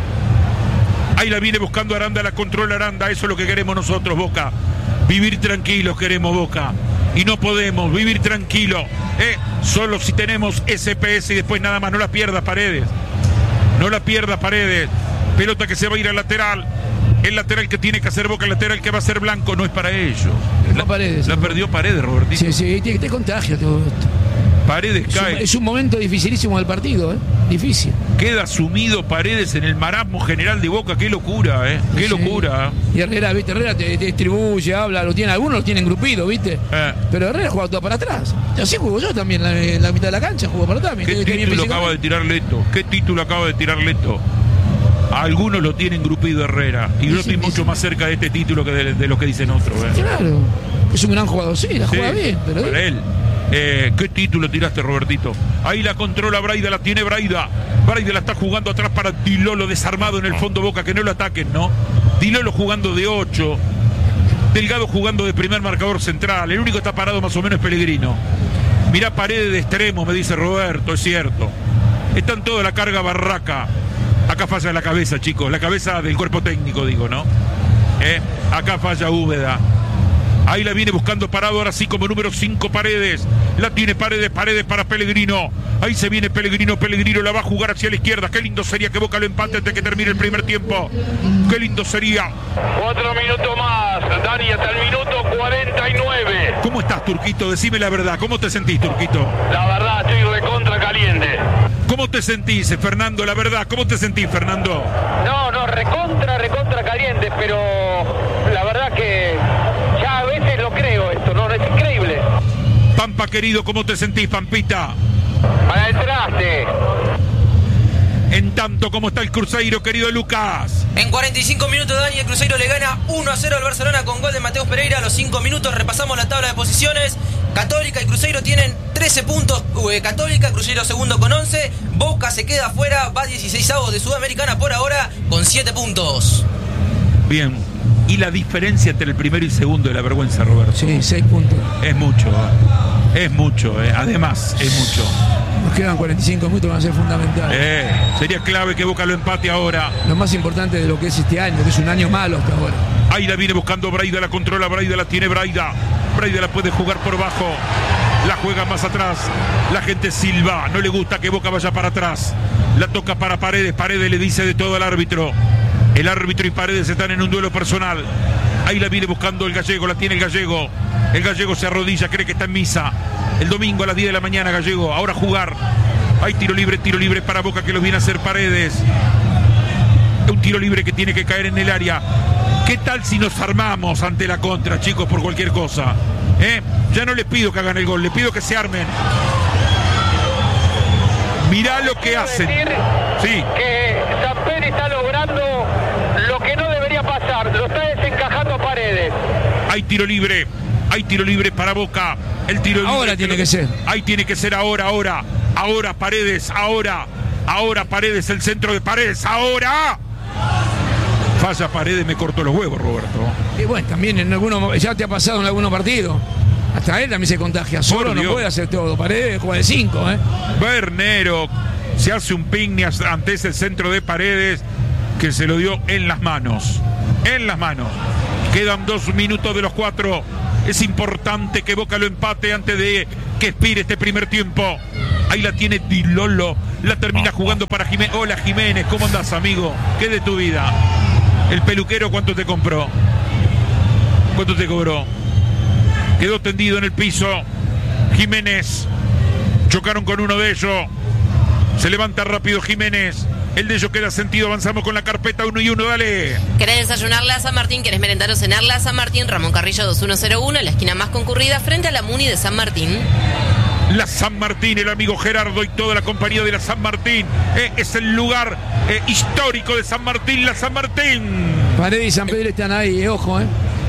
Ahí la viene buscando Aranda, la controla Aranda. Eso es lo que queremos nosotros, Boca. Vivir tranquilos queremos, Boca. Y no podemos vivir tranquilo. ¿eh? Solo si tenemos S P S y después nada más. No la pierdas, Paredes. No la pierdas, Paredes. Pelota que se va a ir al lateral. El lateral que tiene que hacer Boca, el lateral que va a ser Blanco, no es para ellos. La,
Paredes,
la perdió Paredes, Robertito.
Sí, sí, te, te contagia todo esto.
Paredes
es
cae.
Un, es un momento dificilísimo del partido, ¿eh? Difícil.
Queda sumido Paredes en el marasmo general de Boca. Qué locura, ¿eh? Qué sí. locura.
Y Herrera, ¿viste? Herrera te, te distribuye, habla, lo tiene, algunos lo tienen grupido, ¿viste? Eh. Pero Herrera juega todo para atrás. Así juego yo también en la, en la mitad de la cancha, juego para atrás.
¿Qué título acaba de tirar Leto? ¿Qué título acaba de tirar Leto? Algunos lo tienen grupido Herrera. Y yo estoy mucho más cerca de este título que de, de lo que dicen otros. ¿eh?
Claro. Es un gran jugador, sí, la sí, juega bien. Pero
para él. Eh, ¿Qué título tiraste, Robertito? Ahí la controla Braida, la tiene Braida. Braida la está jugando atrás para Dilolo desarmado en el fondo Boca, que no lo ataquen, ¿no? Dilolo jugando de ocho. Delgado jugando de primer marcador central. El único que está parado más o menos es Pellegrino. Mirá Paredes de extremo, me dice Roberto, es cierto. Están toda la carga Barraca. Acá falla la cabeza, chicos, la cabeza del cuerpo técnico, digo, ¿no? ¿Eh? Acá falla Úbeda. Ahí la viene buscando parado, ahora sí como número cinco Paredes. La tiene Paredes, Paredes para Pellegrino. Ahí se viene Pellegrino, Pellegrino la va a jugar hacia la izquierda. Qué lindo sería que Boca lo empate antes de que termine el primer tiempo. Qué lindo sería.
Cuatro minutos más, Dani, hasta el minuto cuarenta y nueve.
¿Cómo estás, Turquito? Decime la verdad, ¿cómo te sentís, Turquito?
La verdad, estoy recontra caliente.
¿Cómo te sentís, Fernando? La verdad, ¿cómo te sentís, Fernando?
No, no, recontra, recontra caliente, pero la verdad que ya a veces lo creo esto, ¿no? Es increíble.
Pampa, querido, ¿cómo te sentís, Pampita?
Para el traste.
En tanto, ¿cómo está el Cruzeiro, querido Lucas?
En cuarenta y cinco minutos, Dani, el Cruzeiro le gana uno a cero al Barcelona con gol de Mateus Pereira. A los cinco minutos repasamos la tabla de posiciones. Católica y Cruzeiro tienen trece puntos. Católica, Cruzeiro segundo con once. Boca se queda afuera, va dieciseisavo de Sudamericana por ahora con siete puntos.
Bien. Y la diferencia entre el primero y segundo de la vergüenza, Roberto.
Sí, seis puntos.
Es mucho, ¿eh? Es mucho, ¿eh? Además, es mucho.
Nos quedan cuarenta y cinco minutos, van a ser fundamentales.
Eh, sería clave que Boca lo empate ahora.
Lo más importante de lo que es este año, que es un año malo hasta ahora.
Ahí la viene buscando Braida, la controla Braida, la tiene Braida. Braida la puede jugar por bajo. La juega más atrás. La gente silba. No le gusta que Boca vaya para atrás. La toca para Paredes. Paredes le dice de todo al árbitro. El árbitro y Paredes están en un duelo personal. Ahí la viene buscando el Gallego. La tiene el Gallego. El Gallego se arrodilla, cree que está en misa. El domingo a las diez de la mañana, Gallego. Ahora jugar. Hay tiro libre, tiro libre para Boca que lo viene a hacer Paredes. Un tiro libre que tiene que caer en el área. ¿Qué tal si nos armamos ante la contra, chicos, por cualquier cosa? ¿Eh? Ya no les pido que hagan el gol, les pido que se armen. Mirá lo que hacen. Sí.
Que San Pedro está logrando lo que no debería pasar. Lo está desencajando a Paredes.
Hay tiro libre. Hay tiro libre para Boca. El tiro
ahora
libre
tiene que ser.
Ahí tiene que ser ahora, ahora. Ahora Paredes, ahora. Ahora Paredes, el centro de Paredes, ahora. Falla Paredes, me cortó los huevos, Roberto.
Y bueno, también en algunos, ya te ha pasado en algunos partidos. Hasta él también se contagia. Solo no puede hacer todo. Paredes juega de cinco, ¿eh?
Bernero se hace un picnic ante ese centro de Paredes que se lo dio en las manos. En las manos. Quedan dos minutos de los cuatro. Es importante que Boca lo empate antes de que expire este primer tiempo. Ahí la tiene Di Lollo. La termina jugando para Jiménez. Hola Jiménez, ¿cómo andás, amigo? ¿Qué de tu vida? El peluquero, ¿cuánto te compró? ¿Cuánto te cobró? Quedó tendido en el piso. Jiménez. Chocaron con uno de ellos. Se levanta rápido Jiménez. El de ellos queda sentido. Avanzamos con la carpeta uno y uno. Dale.
¿Querés desayunarla a San Martín? ¿Querés merendar o cenarla a San Martín? Ramón Carrillo dos mil uno, la esquina más concurrida frente a la Muni de San Martín.
La San Martín, el amigo Gerardo y toda la compañía de la San Martín. Eh, es el lugar eh, histórico de San Martín, la San Martín.
Paredes y San Pedro están ahí, eh, ojo, eh.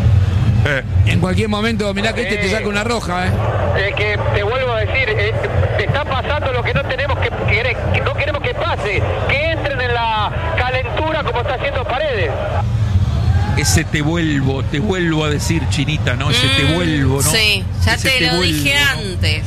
Eh. En cualquier momento, mirá que este eh, te saca una roja, eh.
eh que te vuelvo a decir, eh, te está pasando lo que no tenemos que, que, que no queremos que pase, que entren en la calentura como está haciendo Paredes.
Ese te vuelvo, te vuelvo a decir, Chinita, ¿no? Ese mm, te vuelvo, ¿no?
Sí, ya
Ese
te, te lo vuelvo, dije ¿no? antes.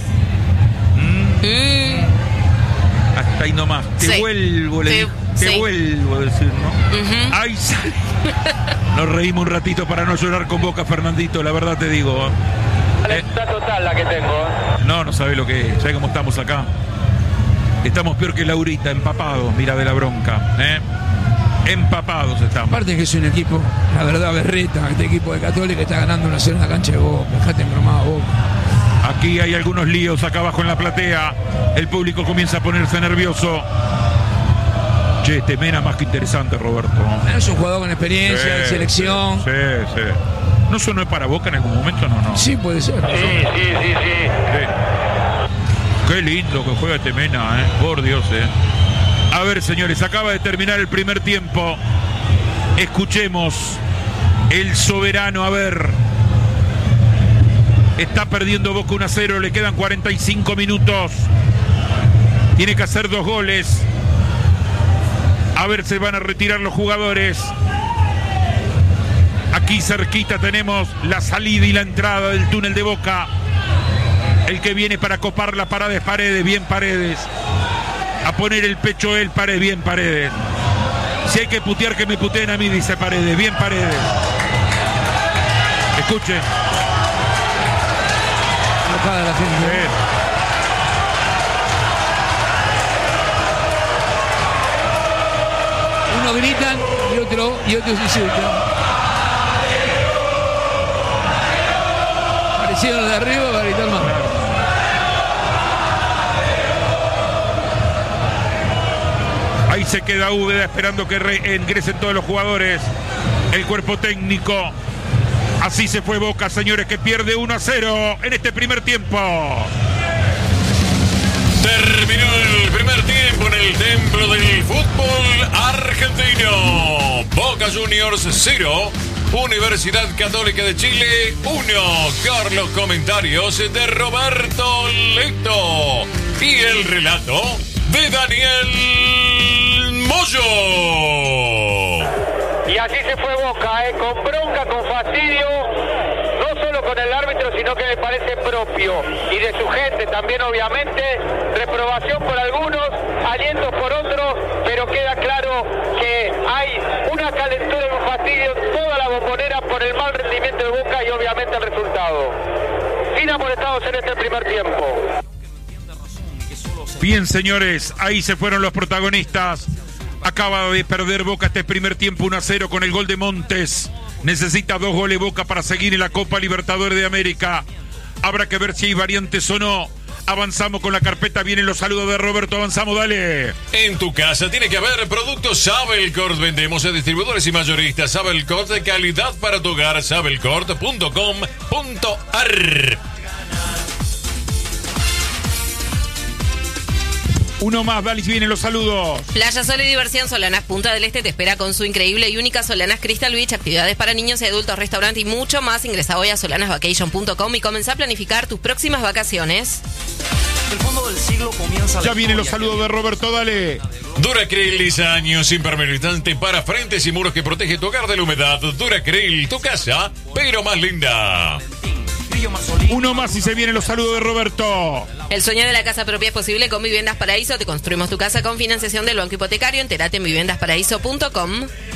Mm. Mm. Hasta ahí nomás. Te sí. vuelvo, le te, dije, te sí. vuelvo a decir, ¿no? Uh-huh. Ay, sale. Nos reímos un ratito para no llorar con Boca, Fernandito, la verdad te digo.
La eh. total la que tengo. ¿eh?
No, no sabés lo que es. ¿Sabés cómo estamos acá? Estamos peor que Laurita, empapados, mira de la bronca, ¿eh? Empapados estamos.
Aparte que es un equipo, la verdad, berreta. Este equipo de Católica está ganando una cena en la cancha de Boca. Dejate embromado, Boca.
Aquí hay algunos líos acá abajo en la platea. El público comienza a ponerse nervioso. Che, este Mena más que interesante, Roberto.
Es un jugador con experiencia, sí, de selección.
Sí, sí. ¿No sonó para Boca en algún momento? No, no.
Sí, puede ser.
Sí, sí, sí, sí. sí.
Qué lindo que juega este Mena, ¿eh? Por Dios, ¿eh? A ver, señores, acaba de terminar el primer tiempo. Escuchemos el soberano, a ver. Está perdiendo Boca uno a cero, le quedan cuarenta y cinco minutos. Tiene que hacer dos goles. A ver, se van a retirar los jugadores. Aquí cerquita tenemos la salida y la entrada del túnel de Boca. El que viene para copar la parada es Paredes, bien Paredes. A poner el pecho él, Paredes, bien Paredes. Si hay que putear, que me puteen a mí, dice Paredes, bien Paredes. Escuchen.
Enojada la gente.
Bien.
Uno gritan y otro y otros insultan. Aparecieron de arriba para gritar más.
Ahí se queda Úbeda esperando que re- ingresen todos los jugadores. El cuerpo técnico. Así se fue Boca, señores, que pierde uno a cero en este primer tiempo.
Terminó el primer tiempo en el templo del fútbol argentino. Boca Juniors cero, Universidad Católica de Chile uno. Con los comentarios de Roberto Leto y el relato de Daniel Moyo.
Y así se fue Boca, ¿eh? Con bronca, con fastidio, no solo con el árbitro, sino que me parece propio. Y de su gente también, obviamente. Reprobación por algunos, alientos por otros, pero queda claro que hay una calentura y un fastidio en toda la bombonera por el mal rendimiento de Boca y obviamente el resultado. Sin amonestados en este primer tiempo.
Bien, señores, ahí se fueron los protagonistas. Acaba de perder Boca este primer tiempo uno a cero con el gol de Montes. Necesita dos goles Boca para seguir en la Copa Libertadores de América. Habrá que ver si hay variantes o no. Avanzamos con la carpeta, vienen los saludos de Roberto, avanzamos, dale.
En tu casa tiene que haber productos Sabelcort. Vendemos a distribuidores y mayoristas Sabelcort de calidad para tu hogar. Sabelcort punto com punto ar.
Uno más, dale, si vienen los saludos.
Playa Sol y Diversión Solanas Punta del Este te espera con su increíble y única Solanas Crystal Beach, actividades para niños y adultos, restaurante y mucho más. Ingresa hoy a solanas vacation punto com y comenzá a planificar tus próximas vacaciones.
El fondo del siglo comienza.
Ya vienen los saludos de Roberto, dale.
Duracril, diez años, impermeabilizante para frentes y muros que protege tu hogar de la humedad. Duracril, tu casa, pero más linda.
Uno más y se vienen los saludos de Roberto.
El sueño de la casa propia es posible con Viviendas Paraíso. Te construimos tu casa con financiación del Banco Hipotecario. Entérate en viviendas paraíso punto com.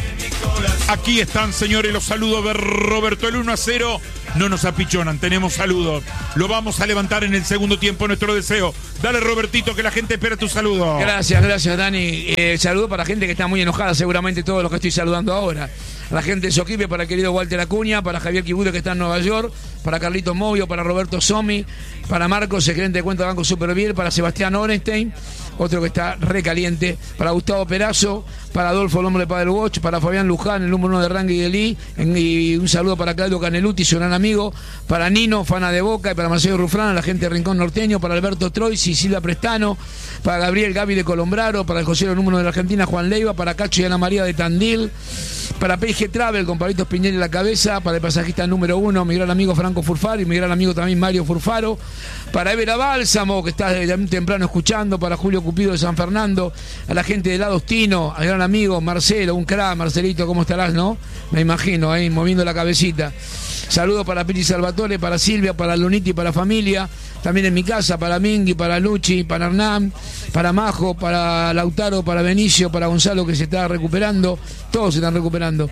Aquí están, señores, los saludos de Roberto. El uno a cero no nos apichonan, tenemos saludos. Lo vamos a levantar en el segundo tiempo, nuestro deseo. Dale, Robertito, que la gente espera tu saludo.
Gracias, gracias, Dani. Eh, saludo para gente que está muy enojada, seguramente todos los que estoy saludando ahora. A la gente de Soquipe, para el querido Walter Acuña, para Javier Kibude, que está en Nueva York, para Carlitos Movio, para Roberto Somi, para Marcos, el gerente de cuenta de Banco Superviel, para Sebastián Orenstein, otro que está recaliente, para Gustavo Perazo, para Adolfo, el hombre de Padel Watch, para Fabián Luján, el número uno de Rangi de Lee, y un saludo para Claudio Caneluti, su gran amigo, para Nino, Fana de Boca, y para Marcelo Rufrán, la gente de Rincón Norteño, para Alberto Troisi, Silvia Prestano, para Gabriel Gaby de Colombraro, para el José número uno de la Argentina, Juan Leiva, para Cacho y Ana María de Tandil, para P G Travel, con Pablito Piñera en la cabeza, para el pasajista número uno, mi gran amigo Franco Furfaro, y mi gran amigo también Mario Furfaro, para Evera Bálsamo, que está desde muy temprano escuchando, para Julio Cupido de San Fernando, a la gente de Ladostino, al gran amigo Marcelo, un crack, Marcelito, ¿cómo estarás, no? Me imagino, ahí moviendo la cabecita. Saludos para Piri Salvatore, para Silvia, para Luniti, para familia, también en mi casa, para Mingui, para Luchi, para Hernán, para Majo, para Lautaro, para Benicio, para Gonzalo, que se está recuperando, todos se están recuperando.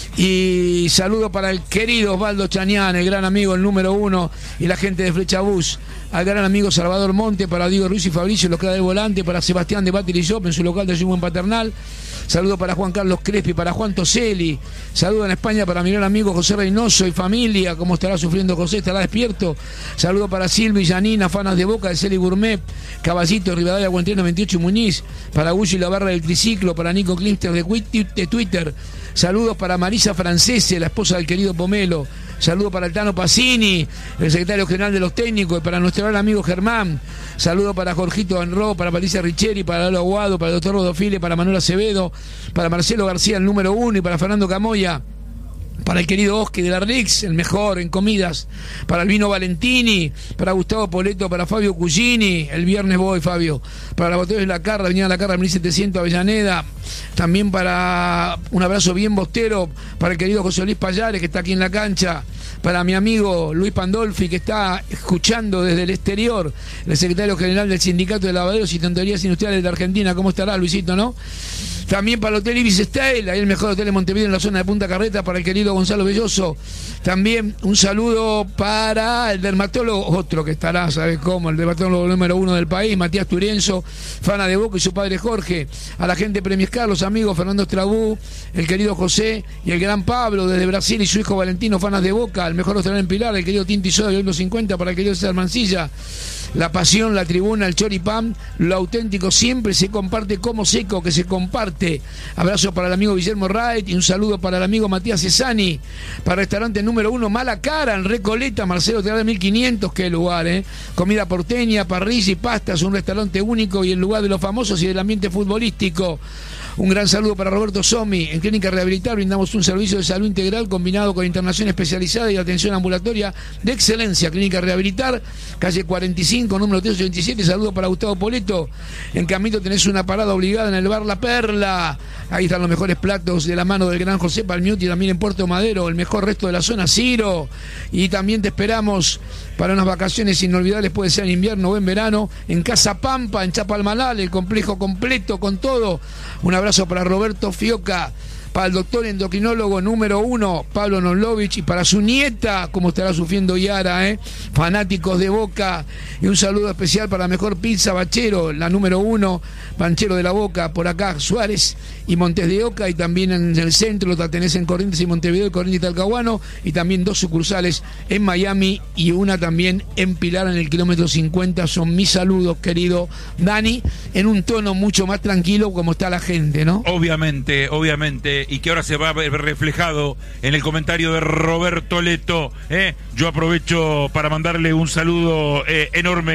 Y saludo para el querido Osvaldo Chañán, el gran amigo, el número uno, y la gente de Flecha Bus, al gran amigo Salvador Monte, para Diego Ruiz y Fabricio, los que da del volante, para Sebastián de Battle y Shop en su local de Buen Paternal. Saludo para Juan Carlos Crespi, para Juan Toselli. Saludo en España para mi gran amigo José Reynoso y familia. ¿Cómo estará sufriendo José? ¿Estará despierto? Saludo para Silvia y Janina, fanas de Boca, de Celi Gourmet, Caballito, Rivadavia, Guantreno veintiocho y Muñiz. Para Gulli la barra del triciclo, para Nico Klimster de Twitter. Saludos para Marisa Francese, la esposa del querido Pomelo. Saludo para el Tano Pacini, el secretario general de los técnicos, y para nuestro gran amigo Germán. Saludo para Jorgito Enro, para Patricia Richeri, para Lalo Aguado, para el doctor Rodofile, para Manuel Acevedo, para Marcelo García, el número uno, y para Fernando Camoya. Para el querido Oscar de la Rix, el mejor en comidas. Para el Vino Valentini, para Gustavo Poleto, para Fabio Cugini. El viernes voy, Fabio. Para la Botella de la Carra, Avenida La Carra, mil setecientos, Avellaneda. También para un abrazo bien bostero para el querido José Luis Payares, que está aquí en la cancha. Para mi amigo Luis Pandolfi, que está escuchando desde el exterior. El secretario general del Sindicato de Lavaderos y Tonterías Industriales de Argentina. ¿Cómo estará, Luisito, no? También para el Hotel Ibis Style, ahí el mejor hotel de Montevideo en la zona de Punta Carreta, para el querido Gonzalo Belloso. También un saludo para el dermatólogo, otro que estará, ¿sabes cómo? El dermatólogo número uno del país, Matías Turienzo, Fana de Boca y su padre Jorge. A la gente de Premiescar, los amigos Fernando Estrabú, el querido José y el gran Pablo desde Brasil y su hijo Valentino, Fanas de Boca. El mejor restaurante en Pilar, el querido Tinti Soda de los cincuenta, para el querido César Mancilla. La pasión, la tribuna, el choripán, lo auténtico siempre se comparte como seco que se comparte. Abrazo para el amigo Guillermo Wright y un saludo para el amigo Matías Cesani. Para el restaurante número uno, Mala Cara, en Recoleta, Marcelo Teatro de mil quinientos, qué lugar, ¿eh? Comida porteña, parrilla y pastas, un restaurante único y el lugar de los famosos y del ambiente futbolístico. Un gran saludo para Roberto Somi. En Clínica Rehabilitar brindamos un servicio de salud integral combinado con internación especializada y atención ambulatoria de excelencia. Clínica Rehabilitar, calle cuarenta y cinco, número trescientos ochenta y siete. Saludo para Gustavo Poleto. En Camito tenés una parada obligada en el bar La Perla. Ahí están los mejores platos de la mano del gran José Palmiotti, también en Puerto Madero, el mejor resto de la zona, Ciro. Y también te esperamos para unas vacaciones inolvidables, puede ser en invierno o en verano, en Casa Pampa, en Chapalmalal, el complejo completo con todo. Un abrazo para Roberto Fioca, para el doctor endocrinólogo número uno, Pablo Noslovich, y para su nieta, como estará sufriendo Yara, ¿eh? Fanáticos de Boca, y un saludo especial para la mejor pizza Bachero, la número uno, Banchero de la Boca, por acá Suárez y Montes de Oca, y también en el centro lo tenés en Corrientes y Montevideo, y Corrientes y Talcahuano, y también dos sucursales en Miami y una también en Pilar en el kilómetro cincuenta. Son mis saludos, querido Dani, en un tono mucho más tranquilo como está la gente, ¿no?
Obviamente, obviamente, y que ahora se va a ver reflejado en el comentario de Roberto Leto, ¿eh? Yo aprovecho para mandarle un saludo eh, enorme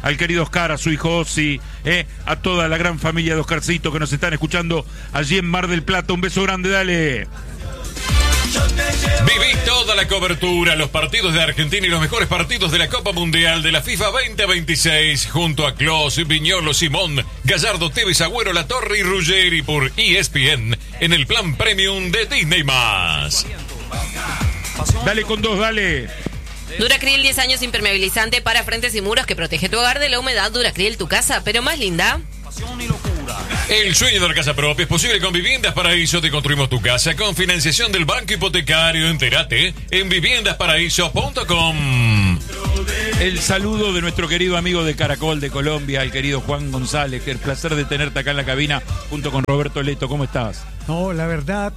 al querido Oscar, a su hijo Osi, eh, a toda la gran familia de Oscarcito que nos están escuchando allí en Mar del Plata. Un beso grande, dale.
Viví toda la cobertura, los partidos de Argentina y los mejores partidos de la Copa Mundial de la FIFA veinte veintiséis junto a Klose, Viñolo, Simón, Gallardo, Tevez, Agüero, Latorre y Ruggeri por E S P N en el plan premium de Disney más.
Dale con dos, dale.
Duracril, diez años impermeabilizante para frentes y muros que protege tu hogar de la humedad. Duracril, tu casa, pero más linda.
El sueño de la casa propia es posible con Viviendas Paraíso. Te construimos tu casa con financiación del Banco Hipotecario. Entérate en viviendas paraíso punto com.
El saludo de nuestro querido amigo de Caracol de Colombia, el querido Juan González. Que el placer de tenerte acá en la cabina junto con Roberto Leto. ¿Cómo estás?
No, la verdad,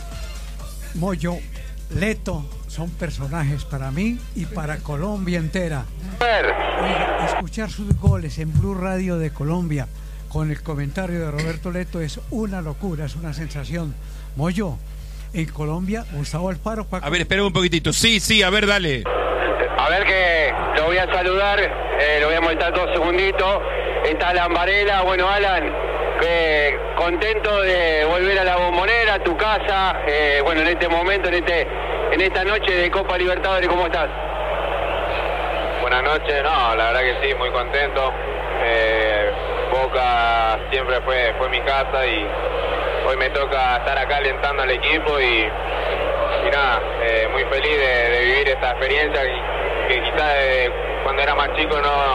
Moyo, Leto son personajes para mí y para Colombia entera. Oiga, escuchar sus goles en Blue Radio de Colombia con el comentario de Roberto Leto es una locura, es una sensación. Moyo, en Colombia, Gustavo Alfaro... Paco...
A ver, espera un poquitito. Sí, sí, a ver, dale.
A ver que lo voy a saludar, eh, lo voy a molestar dos segunditos. Está Alan Varela. Bueno, Alan, eh, contento de volver a la Bombonera, a tu casa. Eh, bueno, en este momento, en este en esta noche de Copa Libertadores, ¿cómo estás?
Buenas noches, no, la verdad que sí, muy contento. Eh, Boca siempre fue, fue mi casa y hoy me toca estar acá alentando al equipo y, y nada, eh, muy feliz de, de vivir esta experiencia que, que quizás eh, cuando era más chico no,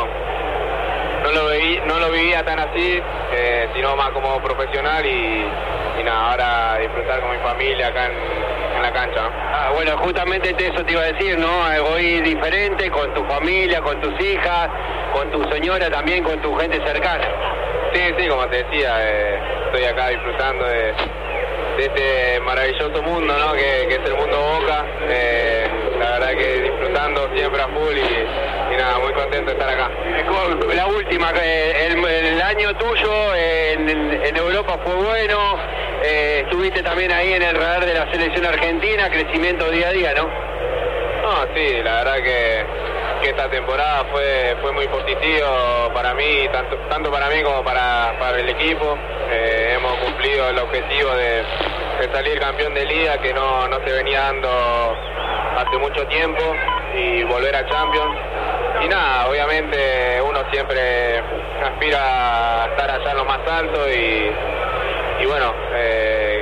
no, lo, veí, no lo vivía tan así, eh, sino más como profesional y, y nada, ahora disfrutar con mi familia acá en, en la cancha, ¿no?
Ah, bueno, justamente eso te iba a decir, ¿no? Hoy diferente, con tu familia, con tus hijas, con tu señora, también con tu gente cercana.
Sí, sí, como te decía, eh, estoy acá disfrutando de, de este maravilloso mundo, ¿no? Que, que es el mundo Boca. Eh, la verdad que disfrutando siempre a full y, y nada, muy contento de estar acá.
La última, el, el año tuyo en, en Europa fue bueno, eh, estuviste también ahí en el radar de la selección argentina, crecimiento día a día, ¿no?
No, sí, la verdad que, que esta temporada fue fue muy positivo para mí, tanto tanto para mí como para, para el equipo. Eh, hemos cumplido el objetivo de, de salir campeón de liga que no, no se venía dando hace mucho tiempo y volver a Champions. Y nada, obviamente uno siempre aspira a estar allá en lo más alto y, y bueno, eh,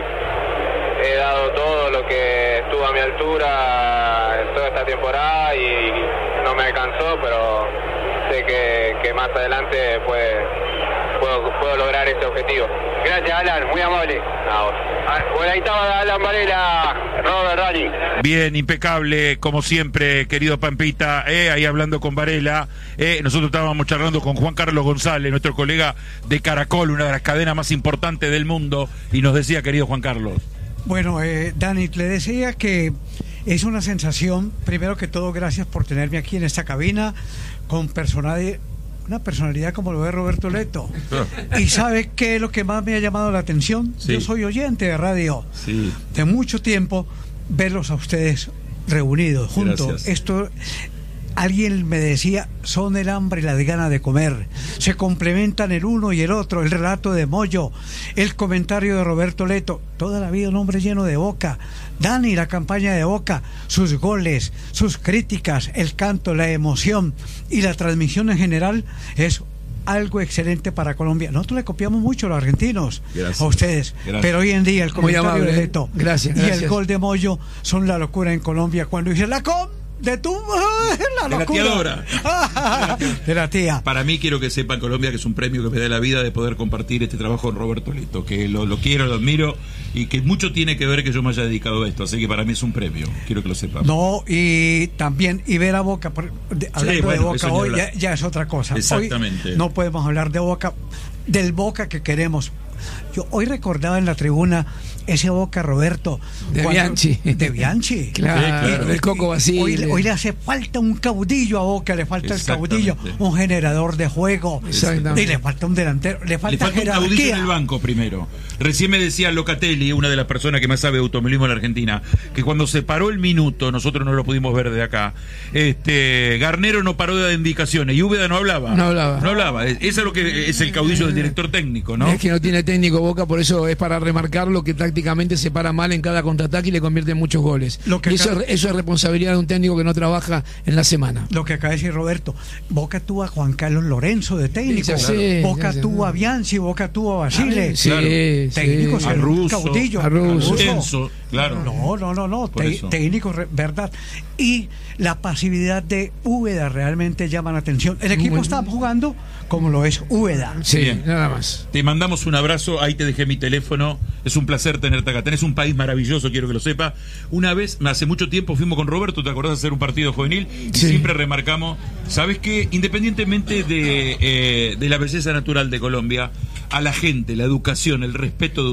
he dado todo lo que estuvo a mi altura en toda esta temporada y no me alcanzó, pero sé que, que más adelante puede, puedo, puedo lograr ese objetivo.
Gracias, Alan, muy amable. Ah, bueno, ahí estaba Alan Varela, Robert Rani.
Bien, impecable, como siempre, querido Pampita, eh, ahí hablando con Varela. Eh, nosotros estábamos charlando con Juan Carlos González, nuestro colega de Caracol, una de las cadenas más importantes del mundo, y nos decía, querido Juan Carlos.
Bueno, eh, Dani, le decía que es una sensación, primero que todo, gracias por tenerme aquí en esta cabina, con personalidad, una personalidad como lo es Roberto Leto. ¿Y sabe qué es lo que más me ha llamado la atención? Sí. Yo soy oyente de radio sí. de mucho tiempo, verlos a ustedes reunidos, juntos. Gracias. Esto... Alguien me decía, son el hambre y las ganas de comer. Se complementan el uno y el otro. El relato de Moyo, el comentario de Roberto Leto. Toda la vida un hombre lleno de Boca. Dani, la campaña de Boca, sus goles, sus críticas, el canto, la emoción y la transmisión en general es algo excelente para Colombia. Nosotros le copiamos mucho a los argentinos, gracias, a ustedes, gracias. Pero hoy en día el comentario amable, de Leto gracias, y gracias. El gol de Moyo son la locura en Colombia cuando dice la com de tu la
de
locura.
La tía Dora.
De la tía.
Para mí, quiero que sepa en Colombia que es un premio que me da la vida de poder compartir este trabajo con Roberto Leto, que lo, lo quiero, lo admiro y que mucho tiene que ver que yo me haya dedicado a esto, así que para mí es un premio, quiero que lo sepan.
No, y también y ver a Boca, de, hablando sí, bueno, de Boca hoy ya, ya es otra cosa.
Exactamente.
Hoy no podemos hablar de Boca, del Boca que queremos. Yo hoy recordaba en la tribuna ese Boca, Roberto.
De
cuando-
Bianchi.
De Bianchi.
Claro,
Sí, claro.
del Coco Basile.
Hoy, hoy le hace falta un caudillo a Boca, le falta el
Exactamente.
caudillo, un generador de juego.
Exactamente.
Y le falta un delantero, le falta,
Le falta un caudillo
jerarquía.
en el banco primero. Recién me decía Locatelli, una de las personas que más sabe de automovilismo en la Argentina, que cuando se paró el minuto, nosotros no lo pudimos ver de acá, este Garnero no paró de dar indicaciones y Úbeda no hablaba.
No hablaba.
No hablaba. Es- Eso es lo que es el caudillo del director técnico, ¿no?
Es que no tiene técnico Boca, por eso es para remarcarlo que tácticamente se para mal en cada contraataque y le convierte en muchos goles.
Lo que
y eso,
acaba-
es- eso es responsabilidad de un técnico que no trabaja en la semana.
Lo que acaba de decir Roberto, Boca tuvo a Juan Carlos Lorenzo de técnico,
Ya sé,
Boca
ya sé.
tuvo a Bianchi, Boca tuvo a Basile,
Sí,
Claro.
sí.
técnicos,
A
el
Russo,
caudillo,
a Russo.
Enzo, claro.
No, no, no, no,
Por
te-
eso.
técnicos, re- verdad. Y la pasividad de Úbeda realmente llama la atención. El equipo
Muy-
está jugando como lo es Úbeda.
Sí,
Bien.
nada más.
Te mandamos un abrazo, ahí te dejé mi teléfono. Es un placer tenerte acá. Tenés un país maravilloso, quiero que lo sepa. Una vez, hace mucho tiempo, fuimos con Roberto, ¿te acordás de hacer un partido juvenil? Y
Sí.
siempre remarcamos, ¿sabes qué? Independientemente de, eh, de la belleza natural de Colombia, a la gente, la educación, el respeto de